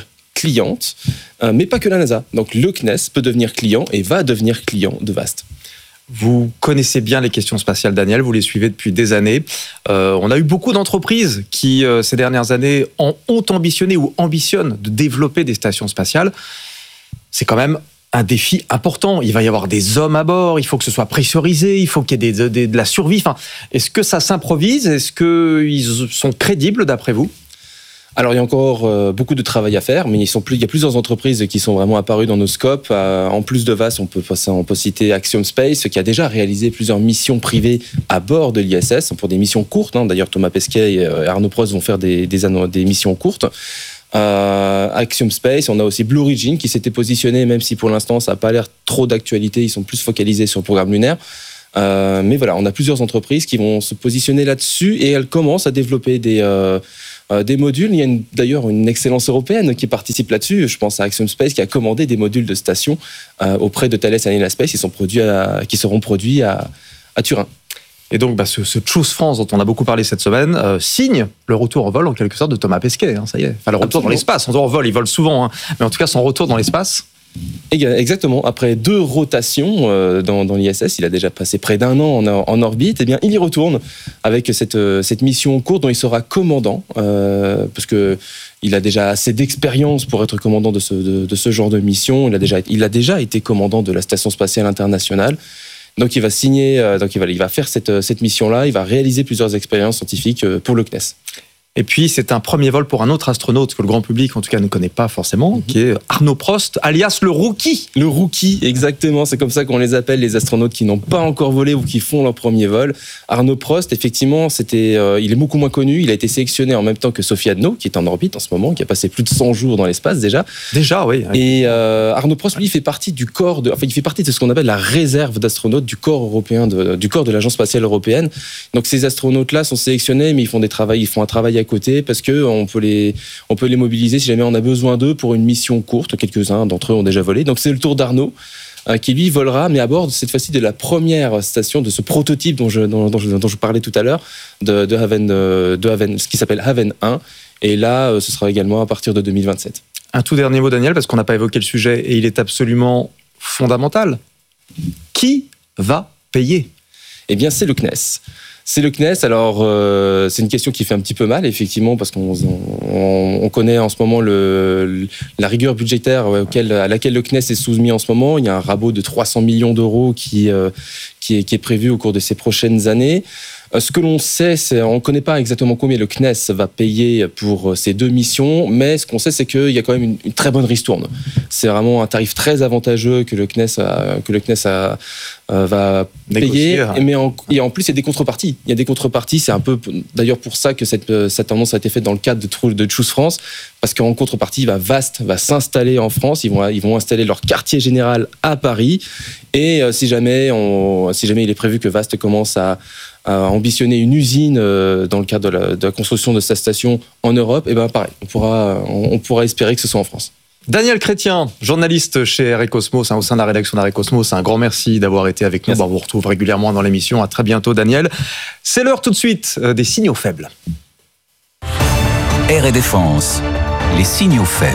cliente, euh, mais pas que la NASA. Donc le C N E S peut devenir client et va devenir client de VAST. Vous connaissez bien les questions spatiales, Daniel, vous les suivez depuis des années. Euh, on a eu beaucoup d'entreprises qui, euh, ces dernières années, en ont ambitionné ou ambitionnent de développer des stations spatiales. C'est quand même un défi important. Il va y avoir des hommes à bord, il faut que ce soit pressurisé, il faut qu'il y ait des, des, de la survie. Enfin, est-ce que ça s'improvise ? Est-ce qu'ils sont crédibles d'après vous ? Alors, il y a encore euh, beaucoup de travail à faire, mais ils sont plus, il y a plusieurs entreprises qui sont vraiment apparues dans nos scopes. Euh, en plus de VAST, on peut, on peut citer Axiom Space, qui a déjà réalisé plusieurs missions privées à bord de l'I S S, pour des missions courtes. Hein. D'ailleurs, Thomas Pesquet et Arnaud Prost vont faire des, des, des missions courtes. Euh, Axiom Space, on a aussi Blue Origin qui s'était positionné, même si pour l'instant, ça n'a pas l'air trop d'actualité. Ils sont plus focalisés sur le programme lunaire. Euh, mais voilà, on a plusieurs entreprises qui vont se positionner là-dessus et elles commencent à développer des... Euh, des modules. Il y a une, d'ailleurs une excellence européenne qui participe là-dessus. Je pense à Axiom Space qui a commandé des modules de station euh, auprès de Thales Alenia Space qui, sont produits à, qui seront produits à, à Turin. Et donc, bah, ce, ce Choose France dont on a beaucoup parlé cette semaine euh, signe le retour en vol en quelque sorte de Thomas Pesquet. Hein, ça y est. Enfin, le retour Absolument. Dans l'espace. En vol, il vole souvent, hein, mais en tout cas, son retour dans l'espace. Exactement. Après deux rotations euh, dans, dans l'I S S, il a déjà passé près d'un an en, en orbite. Et bien, il y retourne avec cette, cette mission courte dont il sera commandant, euh, parce que il a déjà assez d'expérience pour être commandant de ce, de, de ce genre de mission. Il a déjà, il a déjà été commandant de la Station spatiale internationale. Donc, il va signer, euh, donc il va, il va faire cette, cette mission-là. Il va réaliser plusieurs expériences scientifiques pour le C N E S. Et puis, c'est un premier vol pour un autre astronaute que le grand public, en tout cas, ne connaît pas forcément, mm-hmm. qui est Arnaud Prost, alias le Rookie. Le Rookie, exactement. C'est comme ça qu'on les appelle, les astronautes qui n'ont pas encore volé ou qui font leur premier vol. Arnaud Prost, effectivement, c'était, euh, il est beaucoup moins connu. Il a été sélectionné en même temps que Sophie Adno, qui est en orbite en ce moment, qui a passé plus de cent jours dans l'espace déjà. Déjà, oui. oui. Et euh, Arnaud Prost, lui, fait partie du corps de, enfin, il fait partie de ce qu'on appelle la réserve d'astronautes du corps européen, de, du corps de l'Agence spatiale européenne. Donc, ces astronautes-là sont sélectionnés, mais ils font des travaux, ils font un travail à côté parce que on peut les, on peut les mobiliser si jamais on a besoin d'eux pour une mission courte. Quelques-uns d'entre eux ont déjà volé. Donc, c'est le tour d'Arnaud. Qui lui volera, mais à bord cette fois-ci de la première station, de ce prototype dont je, dont, dont je, dont je parlais tout à l'heure, de, de, Haven, de Haven, ce qui s'appelle Haven un. Et là, ce sera également à partir de deux mille vingt-sept. Un tout dernier mot, Daniel, parce qu'on n'a pas évoqué le sujet et il est absolument fondamental. Qui va payer ? Eh bien, c'est le C N E S. C'est le C N E S. Alors, euh, c'est une question qui fait un petit peu mal, effectivement, parce qu'on on, on connaît en ce moment le, la rigueur budgétaire auquel, à laquelle le C N E S est soumis en ce moment. Il y a un rabot de trois cents millions d'euros qui, euh, qui, est, qui est prévu au cours de ces prochaines années. Ce que l'on sait, c'est on ne connaît pas exactement combien le C N E S va payer pour ces deux missions, mais ce qu'on sait, c'est qu'il y a quand même une, une très bonne ristourne. C'est vraiment un tarif très avantageux que le C N E S, a, que le C N E S a, euh, va Négocier, payer. Ouais. Mais en, et en plus, il y a des contreparties. Il y a des contreparties. C'est un peu d'ailleurs pour ça que cette, cette annonce a été faite dans le cadre de, de Choose France, parce qu'en contrepartie, va VAST va s'installer en France. Ils vont, ils vont installer leur quartier général à Paris. Et euh, si jamais, on, si jamais il est prévu que VAST commence à à ambitionner une usine dans le cadre de la, de la construction de sa station en Europe, et ben pareil, on pourra, on, on pourra espérer que ce soit en France. Daniel Chrétien, journaliste chez R E Cosmos, hein, au sein de la rédaction d'R E Cosmos, un grand merci d'avoir été avec nous. Bon, on vous retrouve régulièrement dans l'émission. À très bientôt, Daniel. C'est l'heure tout de suite des signaux faibles. Air et Défense, les signaux faibles.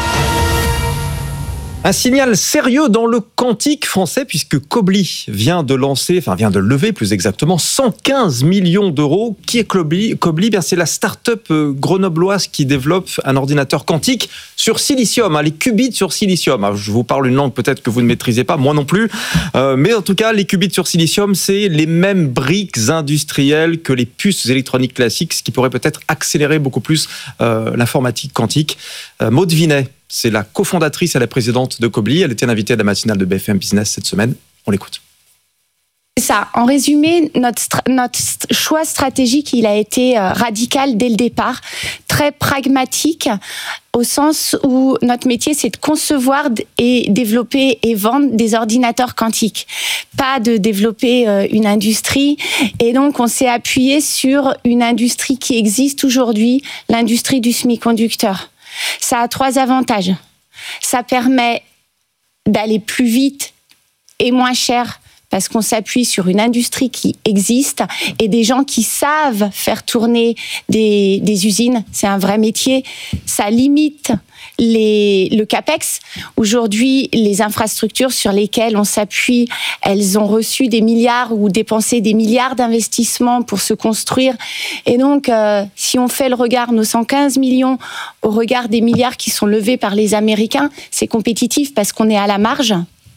Un signal sérieux dans le quantique français puisque Quobly vient de lancer, enfin vient de lever plus exactement cent quinze millions d'euros. Qui est Quobly ? Quobly, bien c'est la start-up grenobloise qui développe un ordinateur quantique sur silicium, hein, les qubits sur silicium. Alors, je vous parle une langue peut-être que vous ne maîtrisez pas, moi non plus, euh, mais en tout cas les qubits sur silicium, c'est les mêmes briques industrielles que les puces électroniques classiques, ce qui pourrait peut-être accélérer beaucoup plus euh, l'informatique quantique. Euh, Maud Vinet, c'est la cofondatrice et la présidente de Quobly. Elle était l'invitée à la matinale de B F M Business cette semaine. On l'écoute. C'est ça. En résumé, notre, notre choix stratégique, il a été radical dès le départ, très pragmatique, au sens où notre métier, c'est de concevoir et développer et vendre des ordinateurs quantiques, pas de développer une industrie. Et donc, on s'est appuyé sur une industrie qui existe aujourd'hui, l'industrie du semi-conducteur. Ça a trois avantages. Ça permet d'aller plus vite et moins cher parce qu'on s'appuie sur une industrie qui existe et des gens qui savent faire tourner des, des usines. C'est un vrai métier. Ça limite les, les, le CAPEX. Aujourd'hui, les infrastructures sur lesquelles on s'appuie, elles ont reçu des milliards ou dépensé des milliards d'investissements pour se construire. Et donc, euh, si on fait le regard, nos cent quinze millions au regard des milliards qui sont levés par les Américains, c'est compétitif parce qu'on est à la marge.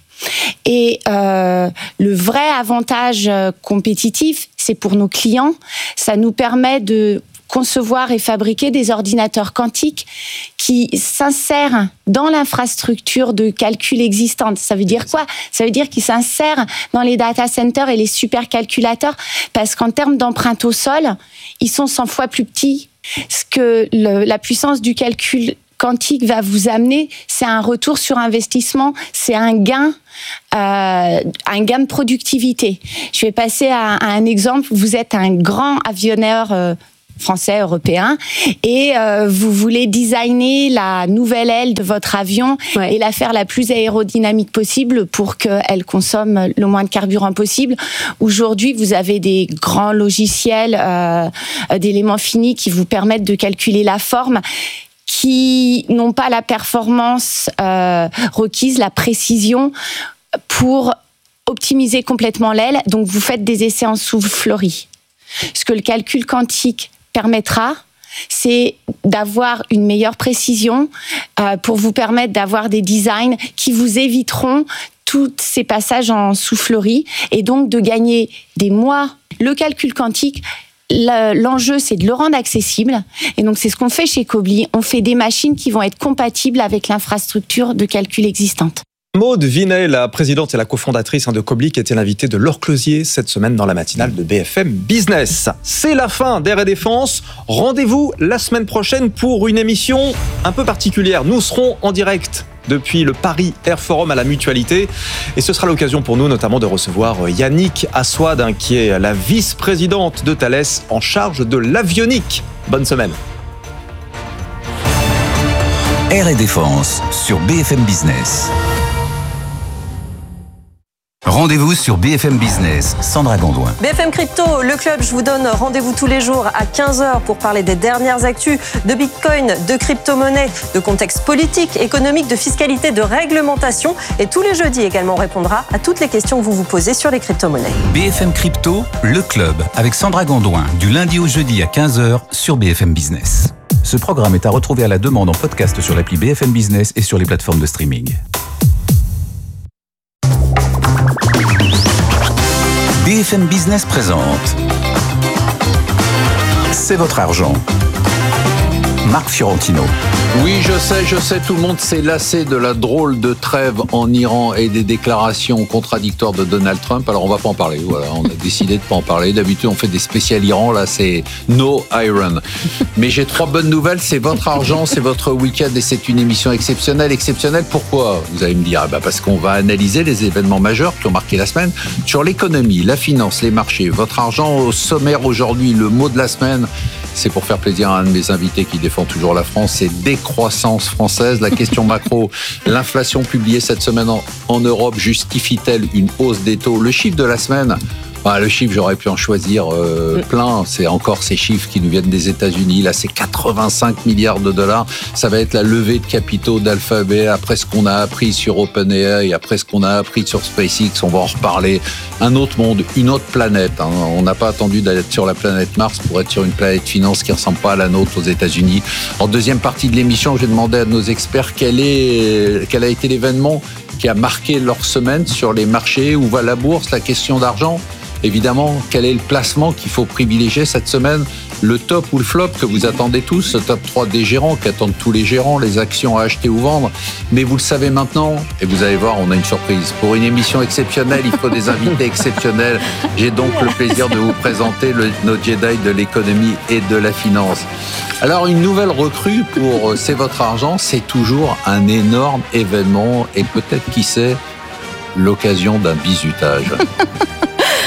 Et euh, le vrai avantage compétitif, c'est pour nos clients. Ça nous permet de concevoir et fabriquer des ordinateurs quantiques qui s'insèrent dans l'infrastructure de calcul existante. Ça veut dire quoi ? Ça veut dire qu'ils s'insèrent dans les data centers et les supercalculateurs, parce qu'en termes d'empreinte au sol, ils sont cent fois plus petits. Ce que le, la puissance du calcul quantique va vous amener, c'est un retour sur investissement, c'est un gain, euh, un gain de productivité. Je vais passer à, à un exemple. Vous êtes un grand avionneur euh, français, européen, et euh, vous voulez designer la nouvelle aile de votre avion ouais. et la faire la plus aérodynamique possible pour qu'elle consomme le moins de carburant possible. Aujourd'hui, vous avez des grands logiciels euh, d'éléments finis qui vous permettent de calculer la forme, qui n'ont pas la performance euh, requise, la précision pour optimiser complètement l'aile. Donc, vous faites des essais en soufflerie. Ce que le calcul quantique permettra, c'est d'avoir une meilleure précision euh, pour vous permettre d'avoir des designs qui vous éviteront tous ces passages en soufflerie et donc de gagner des mois. Le calcul quantique, l'enjeu, c'est de le rendre accessible. Et donc, c'est ce qu'on fait chez Quobly. On fait des machines qui vont être compatibles avec l'infrastructure de calcul existante. Maude Vinet, la présidente et la cofondatrice de Quobly, qui était l'invitée de Laure Closier cette semaine dans la matinale de B F M Business. C'est la fin d'Air et Défense. Rendez-vous la semaine prochaine pour une émission un peu particulière. Nous serons en direct depuis le Paris Air Forum à la Mutualité. Et ce sera l'occasion pour nous notamment de recevoir Yannick Assouad, hein, qui est la vice-présidente de Thales en charge de l'avionique. Bonne semaine. Air et Défense sur B F M Business. Rendez-vous sur B F M Business, Sandra Gondouin. B F M Crypto, le club, je vous donne rendez-vous tous les jours à quinze heures pour parler des dernières actus de Bitcoin, de crypto-monnaie, de contexte politique, économique, de fiscalité, de réglementation. Et tous les jeudis également, on répondra à toutes les questions que vous vous posez sur les crypto-monnaies. B F M Crypto, le club, avec Sandra Gondouin, du lundi au jeudi à quinze heures sur B F M Business. Ce programme est à retrouver à la demande en podcast sur l'appli B F M Business et sur les plateformes de streaming. B F M Business présente C'est votre argent. Marc Fiorentino. Oui, je sais, je sais, tout le monde s'est lassé de la drôle de trêve en Iran et des déclarations contradictoires de Donald Trump. Alors, on va pas en parler. Voilà, on a décidé de pas en parler. D'habitude, on fait des spéciales Iran. Là, c'est no iron. Mais j'ai trois bonnes nouvelles. C'est votre argent, c'est votre week-end et c'est une émission exceptionnelle. Exceptionnelle, pourquoi ? Vous allez me dire, ah bah parce qu'on va analyser les événements majeurs qui ont marqué la semaine sur l'économie, la finance, les marchés. Votre argent au sommaire aujourd'hui. Le mot de la semaine, c'est pour faire plaisir à un de mes invités qui défend toujours la France, c'est décroissance française. La question macro, l'inflation publiée cette semaine en, en Europe justifie-t-elle une hausse des taux ? Le chiffre de la semaine, bah, le chiffre, j'aurais pu en choisir euh, plein. C'est encore ces chiffres qui nous viennent des États-Unis. Là, c'est quatre-vingt-cinq milliards de dollars. Ça va être la levée de capitaux d'Alphabet. Après ce qu'on a appris sur OpenAI, après ce qu'on a appris sur SpaceX, on va en reparler. Un autre monde, une autre planète. Hein. On n'a pas attendu d'être sur la planète Mars pour être sur une planète finance qui ne ressemble pas à la nôtre aux États-Unis. En deuxième partie de l'émission, j'ai demandé à nos experts quel, est, quel a été l'événement qui a marqué leur semaine sur les marchés. Où va la bourse ? La question d'argent ? Évidemment, quel est le placement qu'il faut privilégier cette semaine ? Le top ou le flop que vous attendez tous, ce top trois des gérants qu'attendent tous les gérants, les actions à acheter ou vendre. Mais vous le savez maintenant, et vous allez voir, on a une surprise. Pour une émission exceptionnelle, il faut des invités exceptionnels. J'ai donc le plaisir de vous présenter le, nos Jedi de l'économie et de la finance. Alors, une nouvelle recrue pour C'est votre argent, c'est toujours un énorme événement et peut-être, qui sait, l'occasion d'un bizutage.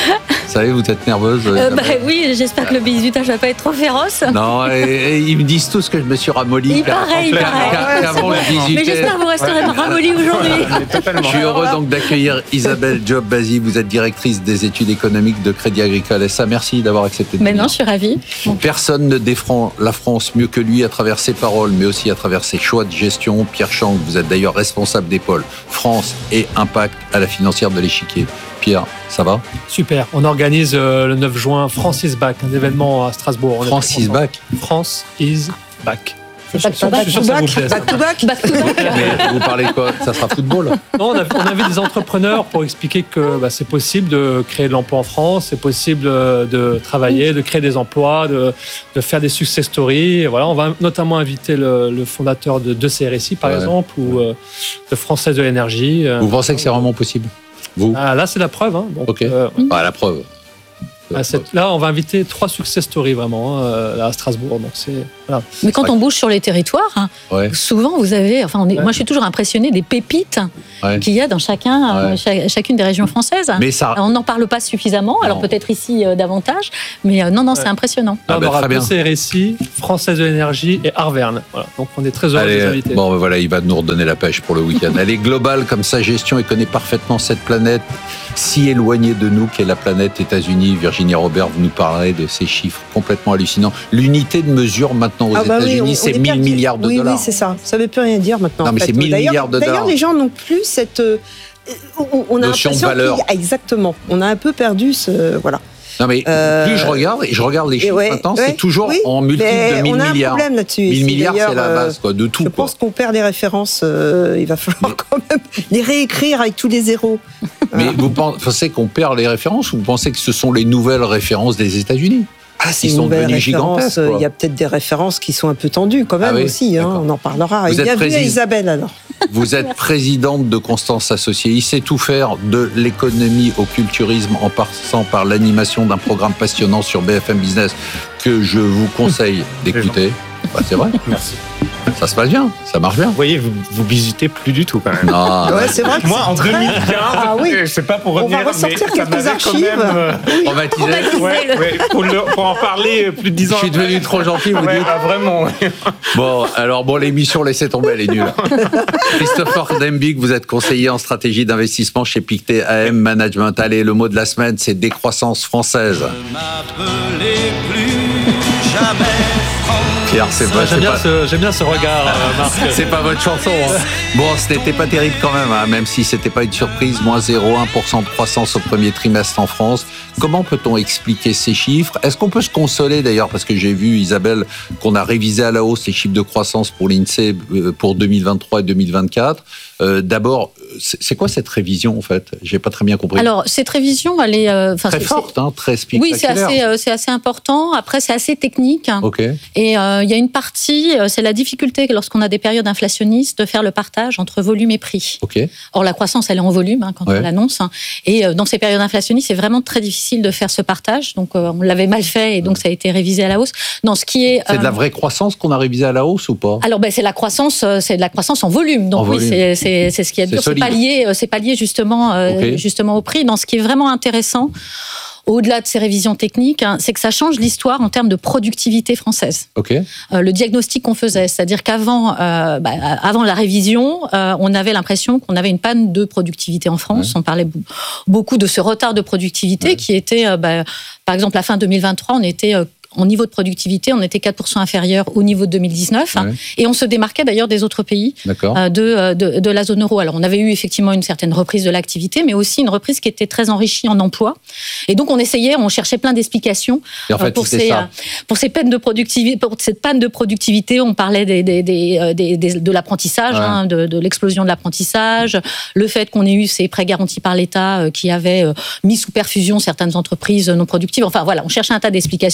savez, vous êtes nerveuse. Euh, bah, oui, j'espère que le bizutage va pas être trop féroce. Non, et, et ils me disent tous que je me suis ramolli. Il paraît, il paraît. Qu'avant je bisutais. Mais j'espère que vous resterez ramolli aujourd'hui. Je suis heureux donc d'accueillir Isabelle Job-Bazy. Vous êtes directrice des études économiques de Crédit Agricole S A. Merci d'avoir accepté de Mais venir. non, je suis ravie. Personne ne défend la France mieux que lui à travers ses paroles, mais aussi à travers ses choix de gestion. Pierre Chang, vous êtes d'ailleurs responsable des pôles France et Impact à la financière de l'Échiquier. Pierre, ça va? Super. On organise euh, le neuf juin France is back, un événement à Strasbourg. On France is back. France is back. C'est back to back. Je suis sûr que ça vous plaît, ça. Back to back. Back to back. Mais vous parlez de quoi? Ça sera football? Non, on a, on avait des entrepreneurs pour expliquer que bah, c'est possible de créer de l'emploi en France, c'est possible de travailler, de créer des emplois, de, de faire des success stories. Et voilà, on va notamment inviter le, le fondateur de, de C R S I, par ouais. exemple, ou euh, de Française de l'énergie. Vous pensez que c'est vraiment possible? Vous ah, là, c'est la preuve. Hein. Donc, ok. Euh, ah, la preuve. Ah, là, on va inviter trois success stories vraiment hein, là, à Strasbourg. Donc c'est, voilà. Mais quand on bouge sur les territoires, hein, ouais. souvent vous avez. Enfin, on est, ouais. moi, je suis toujours impressionné des pépites ouais. qu'il y a dans chacun, ouais. chaque, chacune des régions françaises. Mais ça... On n'en parle pas suffisamment. Non. Alors peut-être ici euh, davantage, mais euh, non, non, ouais. c'est impressionnant. Là, ah, on bah, aura deux C R S I, Française de l'énergie et Arverne. Voilà. Donc on est très heureux de les inviter. Bon, ben voilà, il va nous redonner la pêche pour le week-end. Elle est globale comme sa gestion et connaît parfaitement cette planète si éloignée de nous qu'est la planète États-Unis. Virginie Robert, vous nous parlerez de ces chiffres complètement hallucinants. L'unité de mesure maintenant aux ah bah États-Unis, oui, c'est mille milliards de oui, dollars. Oui, c'est ça. Ça ne veut plus rien dire maintenant. Non, mais en fait. c'est mille milliards de dollars. D'ailleurs, les gens n'ont plus cette. Euh, on, on a notion de valeur. Exactement. On a un peu perdu ce. Voilà. Non mais euh, plus je regarde, et je regarde les chiffres ouais, maintenant, ouais, c'est toujours oui, en multiple de mille on a milliards. Un problème là-dessus. mille milliards, c'est la base quoi, de tout. Je quoi. pense qu'on perd des références. Euh, il va falloir mais, quand même les réécrire avec tous les zéros. Mais voilà. Vous pensez qu'on perd les références ou vous pensez que ce sont les nouvelles références des États-Unis? Ah, c'est une nouvelle référence. Il y a peut-être des références qui sont un peu tendues quand même ah oui, aussi. Hein, on en parlera. Vous Bienvenue président... à Isabelle alors. Vous êtes présidente de Constance Associés. Il sait tout faire de l'économie au culturisme en passant par l'animation d'un programme passionnant sur B F M Business que je vous conseille d'écouter. Bah, c'est vrai. Merci. Ça se passe bien, ça marche bien. Vous voyez, vous, vous visitez plus du tout quand même. Non. Ouais, c'est vrai que moi, en deux mille quinze, ah, oui. je sais pas pour revenir, on va ressortir mais quelques archives. Euh, oui. Traumatisé. Ouais, ouais, pour, le, pour en parler plus de dix ans. Je suis devenu après. trop gentil, vous ouais, dites. Ah, vraiment. Bon, alors bon, l'émission, laissez tomber, elle est nulle. Christopher Dembig, vous êtes conseiller en stratégie d'investissement chez Pictet A M Management. Allez, le mot de la semaine, c'est décroissance française. Je m'appelais plus jamais France. Pierre, c'est pas, j'aime, bien pas... ce, j'aime bien ce regard, euh, Marc. C'est pas votre chanson. Hein. Bon, ce n'était pas terrible quand même, hein, même si c'était pas une surprise. Moins zéro virgule un pour cent de croissance au premier trimestre en France. Comment peut-on expliquer ces chiffres? Est-ce qu'on peut se consoler d'ailleurs? Parce que j'ai vu, Isabelle, qu'on a révisé à la hausse les chiffres de croissance pour l'INSEE pour deux mille vingt-trois et deux mille vingt-quatre. Euh, d'abord, c'est quoi cette révision en fait? J'ai pas très bien compris. Alors cette révision, elle est euh, très c'est, forte, hein, très spectaculaire. Oui, c'est assez, euh, c'est assez important. Après, c'est assez technique. Ok. Et il euh, y a une partie, euh, c'est la difficulté lorsqu'on a des périodes inflationnistes de faire le partage entre volume et prix. Ok. Or la croissance, elle est en volume hein, quand ouais. on l'annonce. Hein, et euh, dans ces périodes inflationnistes, c'est vraiment très difficile de faire ce partage. Donc euh, on l'avait mal fait et donc ça a été révisé à la hausse. Dans ce qui est, c'est euh, de la vraie croissance qu'on a révisé à la hausse ou pas? Alors ben c'est la croissance, euh, c'est de la croissance en volume. Donc en oui, volume. C'est, c'est, c'est ce qui est dur. C'est, c'est pas lié, c'est pas lié justement, euh, okay. justement au prix. Dans ce qui est vraiment intéressant, au-delà de ces révisions techniques, hein, c'est que ça change l'histoire en termes de productivité française. Okay. Euh, le diagnostic qu'on faisait, c'est-à-dire qu'avant euh, bah, avant la révision, euh, on avait l'impression qu'on avait une panne de productivité en France. Ouais. On parlait beaucoup de ce retard de productivité ouais. qui était, euh, bah, par exemple, à fin deux mille vingt-trois, on était... Euh, en niveau de productivité, on était quatre pour cent inférieur au niveau de deux mille dix-neuf. Ouais. Et on se démarquait d'ailleurs des autres pays euh, de, de, de la zone euro. Alors, on avait eu effectivement une certaine reprise de l'activité, mais aussi une reprise qui était très enrichie en emploi. Et donc, on essayait, on cherchait plein d'explications en fait, euh, pour, ces, euh, pour, ces peines de productivité, pour cette panne de productivité. On parlait des, des, des, des, des, de l'apprentissage, ouais. hein, de, de l'explosion de l'apprentissage, le fait qu'on ait eu ces prêts garantis par l'État euh, qui avaient euh, mis sous perfusion certaines entreprises non productives. Enfin, voilà, on cherchait un tas d'explications, mais en fait,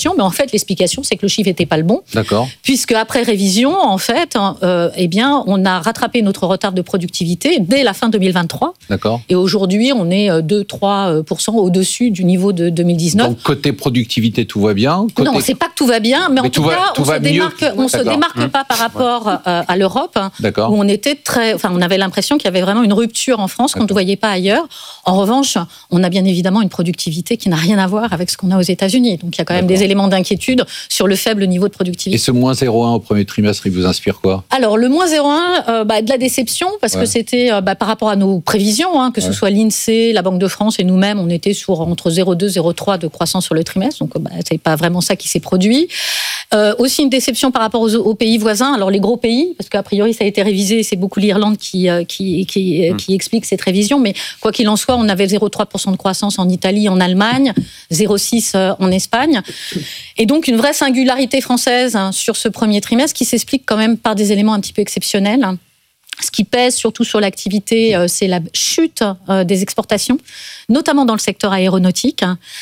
fait, l'explication, c'est que le chiffre n'était pas le bon. D'accord. Puisque après révision, en fait, euh, eh bien, on a rattrapé notre retard de productivité dès la fin deux mille vingt-trois. D'accord. Et aujourd'hui, on est deux à trois pour cent au-dessus du niveau de deux mille dix-neuf. Donc, côté productivité, tout va bien. Côté... Non, c'est pas que tout va bien, mais, mais en tout, tout cas, va, on se démarque, on se démarque mmh. pas par rapport euh, à l'Europe, D'accord. où on était très, enfin, on avait l'impression qu'il y avait vraiment une rupture en France qu'on ne voyait pas ailleurs. En revanche, on a bien évidemment une productivité qui n'a rien à voir avec ce qu'on a aux États-Unis. Donc, il y a quand même D'accord. des éléments d'inquiétude sur le faible niveau de productivité. Et ce moins zéro virgule un au premier trimestre, il vous inspire quoi? Alors, le moins zéro virgule un, euh, bah, de la déception, parce ouais. que c'était euh, bah, par rapport à nos prévisions, hein, que ce ouais. soit l'INSEE, la Banque de France et nous-mêmes, on était sur entre zéro virgule deux et zéro virgule trois de croissance sur le trimestre. Donc, bah, c'est pas vraiment ça qui s'est produit. Euh, aussi une déception par rapport aux, aux pays voisins. Alors, les gros pays, parce qu'a priori, ça a été révisé, c'est beaucoup l'Irlande qui, euh, qui, qui, mmh. qui explique cette révision. Mais quoi qu'il en soit, on avait zéro virgule trois pour cent de croissance en Italie, en Allemagne, zéro virgule six pour cent en Espagne. Et donc, une vraie singularité française hein, sur ce premier trimestre qui s'explique quand même par des éléments un petit peu exceptionnels. Ce qui pèse surtout sur l'activité, euh, c'est la chute euh, des exportations, notamment dans le secteur aéronautique.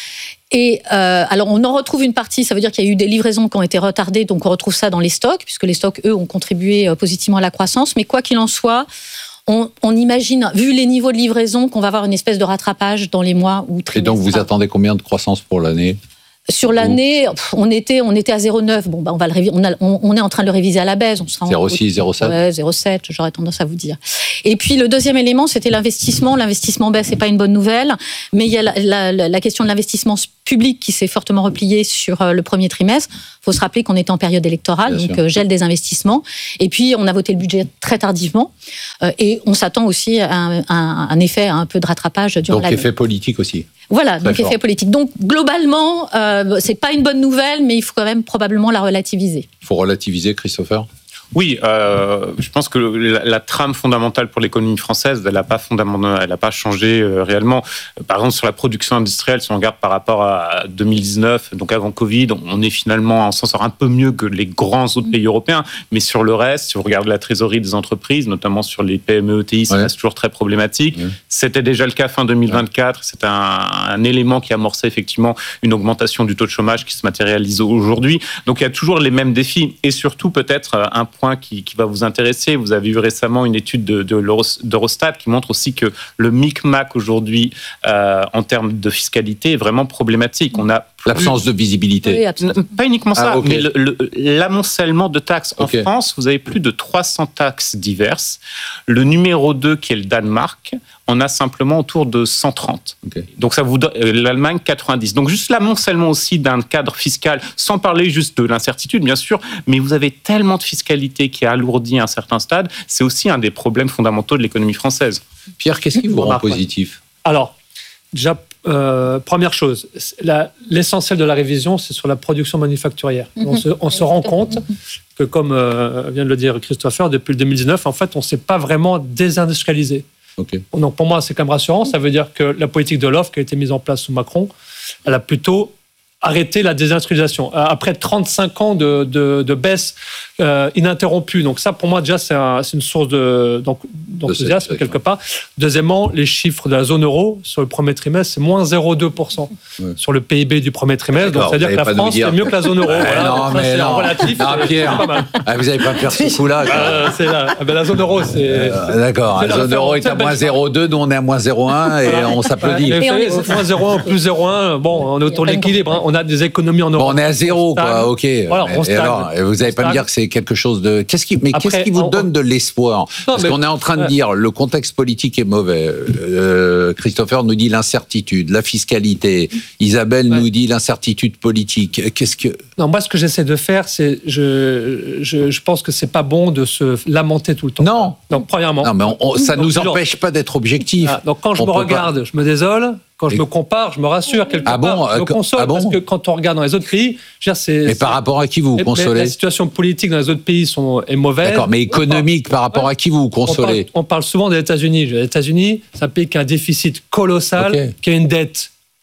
Et euh, alors, on en retrouve une partie, ça veut dire qu'il y a eu des livraisons qui ont été retardées, donc on retrouve ça dans les stocks, puisque les stocks, eux, ont contribué euh, positivement à la croissance. Mais quoi qu'il en soit, on, on imagine, vu les niveaux de livraison, qu'on va avoir une espèce de rattrapage dans les mois ou trimestres. Et donc, vous attendez combien de croissance pour l'année ? Sur l'année, on était, on était à zéro virgule neuf. Bon, bah, on va le réviser. On, a, on, on est en train de le réviser à la baisse. On sera zéro virgule six, zéro virgule sept. Ouais, zéro virgule sept. J'aurais tendance à vous dire. Et puis le deuxième élément, c'était l'investissement. L'investissement baisse, c'est pas une bonne nouvelle. Mais il y a la, la, la question de l'investissement public qui s'est fortement repliée sur le premier trimestre. Il faut se rappeler qu'on était en période électorale, Bien donc sûr. gel des investissements. Et puis on a voté le budget très tardivement. Et on s'attend aussi à un, un, un effet, un peu de rattrapage durant l'année. Donc effet politique aussi. Voilà, Très donc fort. effet politique. Donc globalement, euh, c'est pas une bonne nouvelle, mais il faut quand même probablement la relativiser. Il faut relativiser, Christopher ? Oui, euh, je pense que la, la trame fondamentale pour l'économie française, elle n'a pas fondamentalement, elle n'a pas changé euh, réellement. Par exemple, sur la production industrielle, si on regarde par rapport à deux mille dix-neuf, donc avant Covid, on est finalement, on s'en sort un peu mieux que les grands autres pays européens. Mais sur le reste, si vous regardez la trésorerie des entreprises, notamment sur les P M E, E T I, ça ouais. reste toujours très problématique. Ouais. C'était déjà le cas fin deux mille vingt-quatre. Ouais. C'est un, un élément qui amorçait effectivement une augmentation du taux de chômage qui se matérialise aujourd'hui. Donc il y a toujours les mêmes défis et surtout peut-être un point Qui, qui va vous intéresser. Vous avez eu récemment une étude de, de d'Eurostat qui montre aussi que le micmac aujourd'hui, euh, en termes de fiscalité, est vraiment problématique. On a L'absence de visibilité. Oui, pas uniquement ça, ah, okay. mais le, le, l'amoncellement de taxes. En okay. France, vous avez plus de trois cents taxes diverses. Le numéro deux, qui est le Danemark, en a simplement autour de cent trente. Okay. Donc ça vous donne, l'Allemagne, quatre-vingt-dix. Donc juste l'amoncellement aussi d'un cadre fiscal, sans parler juste de l'incertitude, bien sûr, mais vous avez tellement de fiscalité qui a alourdi à un certain stade, c'est aussi un des problèmes fondamentaux de l'économie française. Pierre, qu'est-ce qui vous rend positif ? Alors, déjà, Euh, première chose, la, l'essentiel de la révision, c'est sur la production manufacturière. Mm-hmm. On, se, on se rend compte que, comme euh, vient de le dire Christopher, depuis le deux mille dix-neuf, en fait, on ne s'est pas vraiment désindustrialisé. Okay. Donc, pour moi, c'est quand même rassurant. Ça veut dire que la politique de l'offre qui a été mise en place sous Macron, elle a plutôt arrêté la désindustrialisation. Après trente-cinq ans de, de, de baisse euh, ininterrompue. Donc ça, pour moi, déjà, c'est, un, c'est une source de, donc, d'enthousiasme, de quelque part. Deuxièmement, les chiffres de la zone euro sur le premier trimestre, c'est moins zéro virgule deux pour cent ouais. sur le P I B du premier trimestre. D'accord, donc, c'est-à-dire que la France, c'est mieux que la zone euro. Voilà, non, mais c'est non. relatif. Non, Pierre, ah, vous n'avez pas faire ce coup-là. Euh, c'est là. Ah, ben, la zone euro, c'est... Euh, d'accord, c'est la zone euro est à moins zéro virgule deux, nous on est à moins zéro virgule un et voilà. on s'applaudit. Et et on moins zéro virgule un, plus zéro virgule un, bon, on est autour de l'équilibre. Hein. On a des économies en Europe. Bon, on est à zéro, quoi, ok. Voilà, on et alors, vous n'allez pas me dire que c'est quelque chose de... Qu'est-ce qui... Mais Après, qu'est-ce qui vous on... donne de l'espoir ? non, Parce mais... qu'on est en train de ouais. dire, le contexte politique est mauvais. Euh, Christopher nous dit l'incertitude, la fiscalité. Isabelle ouais. nous dit l'incertitude politique. Qu'est-ce que... Non, moi, ce que j'essaie de faire, c'est... Je, je, je pense que c'est pas bon de se lamenter tout le temps. Non. Donc, premièrement... Non, mais on, on, ça ne nous empêche genre... pas d'être objectif. Ah, donc, quand je on me regarde, pas... je me désole... Quand je Et... me compare, je me rassure quelque ah part, bon, je me console, ah bon parce que quand on regarde dans les autres pays, je veux dire, c'est... Mais c'est... par rapport à qui vous vous consolez ? La situation politique dans les autres pays sont, est mauvaise. D'accord, mais économique, par rapport à qui vous vous consolez ? on parle, on parle souvent des États-Unis. Les États-Unis, c'est un pays qui a un déficit colossal, okay. qui a une dette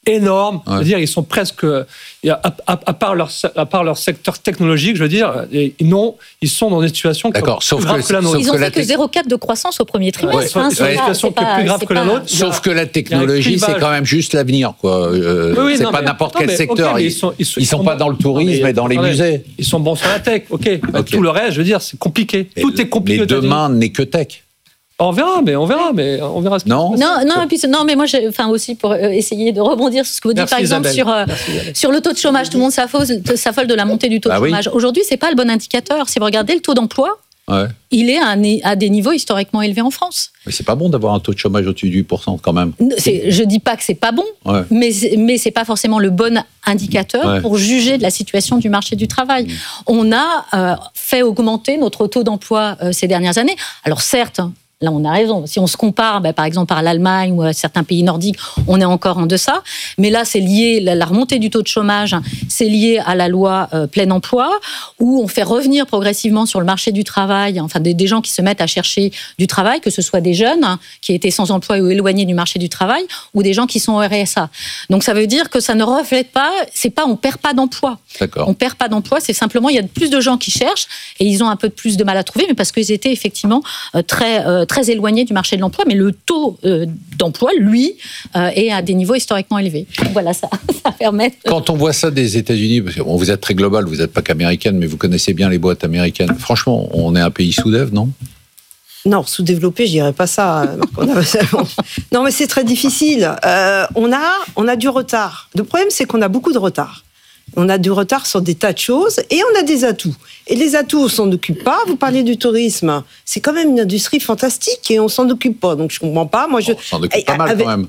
énormes. Ouais. Je veux dire, ils sont presque, à, à, à, part leur, à part leur secteur technologique, je veux dire, ils, n'ont, ils sont dans des situations qui D'accord, sont plus sauf graves que, que la nôtre. Ils ont que fait la que tec- zéro virgule quatre de croissance au premier trimestre. Ouais, hein, c'est une situation qui est plus grave que la nôtre. Sauf que la il y a un technologie, c'est clivage. quand même juste l'avenir, quoi. Euh, Oui, oui, c'est non, pas mais- n'importe non, quel mais, secteur. ok, mais ils, ils sont, ils sont, ils sont pas dans le tourisme mais, et dans les attendez, musées. Ils sont bons sur la tech, ok. Bah, Ok. tout le reste, je veux dire, c'est compliqué. Mais, Tout est compliqué. mais aux États-Unis. demain n'est que tech. On verra, mais on verra, mais on verra. Ce qui Non. se passe. Non, non, et puis, non, mais moi, j'ai, enfin aussi pour euh, essayer de rebondir sur ce que vous dites, Merci, par exemple, Isabelle. sur, euh, Merci, Isabelle. sur le taux de chômage. Tout le monde s'affole, s'affole de la montée du taux Bah de oui. chômage. Aujourd'hui, c'est pas le bon indicateur. Si vous regardez le taux d'emploi, Ouais. il est à, un- à des niveaux historiquement élevés en France. Mais c'est pas bon d'avoir un taux de chômage au-dessus du huit pour cent quand même. C'est, je dis pas que c'est pas bon, Ouais. mais c'est- mais c'est pas forcément le bon indicateur Ouais. pour juger de la situation du marché du travail. Mmh. On a euh, fait augmenter notre taux d'emploi euh, ces dernières années. Alors certes, là on a raison. Si on se compare, bah, par exemple par l'Allemagne ou à certains pays nordiques, on est encore en deçà. Mais là, c'est lié la, la remontée du taux de chômage, c'est lié à la loi euh, plein emploi, où on fait revenir progressivement sur le marché du travail, enfin des, des gens qui se mettent à chercher du travail, que ce soit des jeunes hein, qui étaient sans emploi ou éloignés du marché du travail, ou des gens qui sont au R S A. Donc ça veut dire que ça ne reflète pas, c'est pas on perd pas d'emploi. D'accord. On perd pas d'emploi, c'est simplement il y a plus de gens qui cherchent et ils ont un peu de plus de mal à trouver, mais parce qu'ils étaient effectivement euh, très euh, très éloignés du marché de l'emploi. Mais le taux euh, d'emploi, lui, euh, est à des niveaux historiquement élevés. Donc voilà, ça, ça permet. Quand on voit ça des États-Unis, parce que bon, vous êtes très global, vous n'êtes pas qu'américaine, mais vous connaissez bien les boîtes américaines. Franchement, on est un pays sous-dev, non? Non, sous-développé, je dirais pas ça. Marc. On a- non, mais c'est très difficile. Euh, on a, on a du retard. Le problème, c'est qu'on a beaucoup de retard. On a du retard sur des tas de choses et on a des atouts. Et les atouts, on s'en occupe pas. Vous parlez du tourisme, c'est quand même une industrie fantastique et on s'en occupe pas. Donc je comprends pas. Moi, je. On s'en occupe pas mal avec- quand même.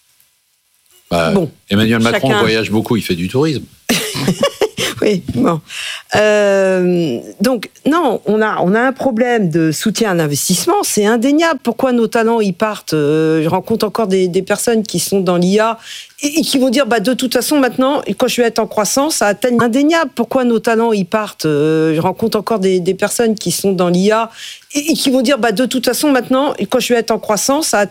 Bah, Bon, Emmanuel Macron chacun- voyage beaucoup, il fait du tourisme. Oui, bon. Euh, donc, non, on a, on a un problème de soutien à l'investissement, c'est indéniable. Pourquoi nos talents, ils partent euh, Je rencontre encore des, des personnes qui sont dans l'I A et, et qui vont dire, bah, de toute façon, maintenant, quand je vais être en croissance, ça atteint indéniable. Pourquoi nos talents, ils partent euh, Je rencontre encore des, des personnes qui sont dans l'I A et, et qui vont dire, bah, de toute façon, maintenant, quand je vais être en croissance, ça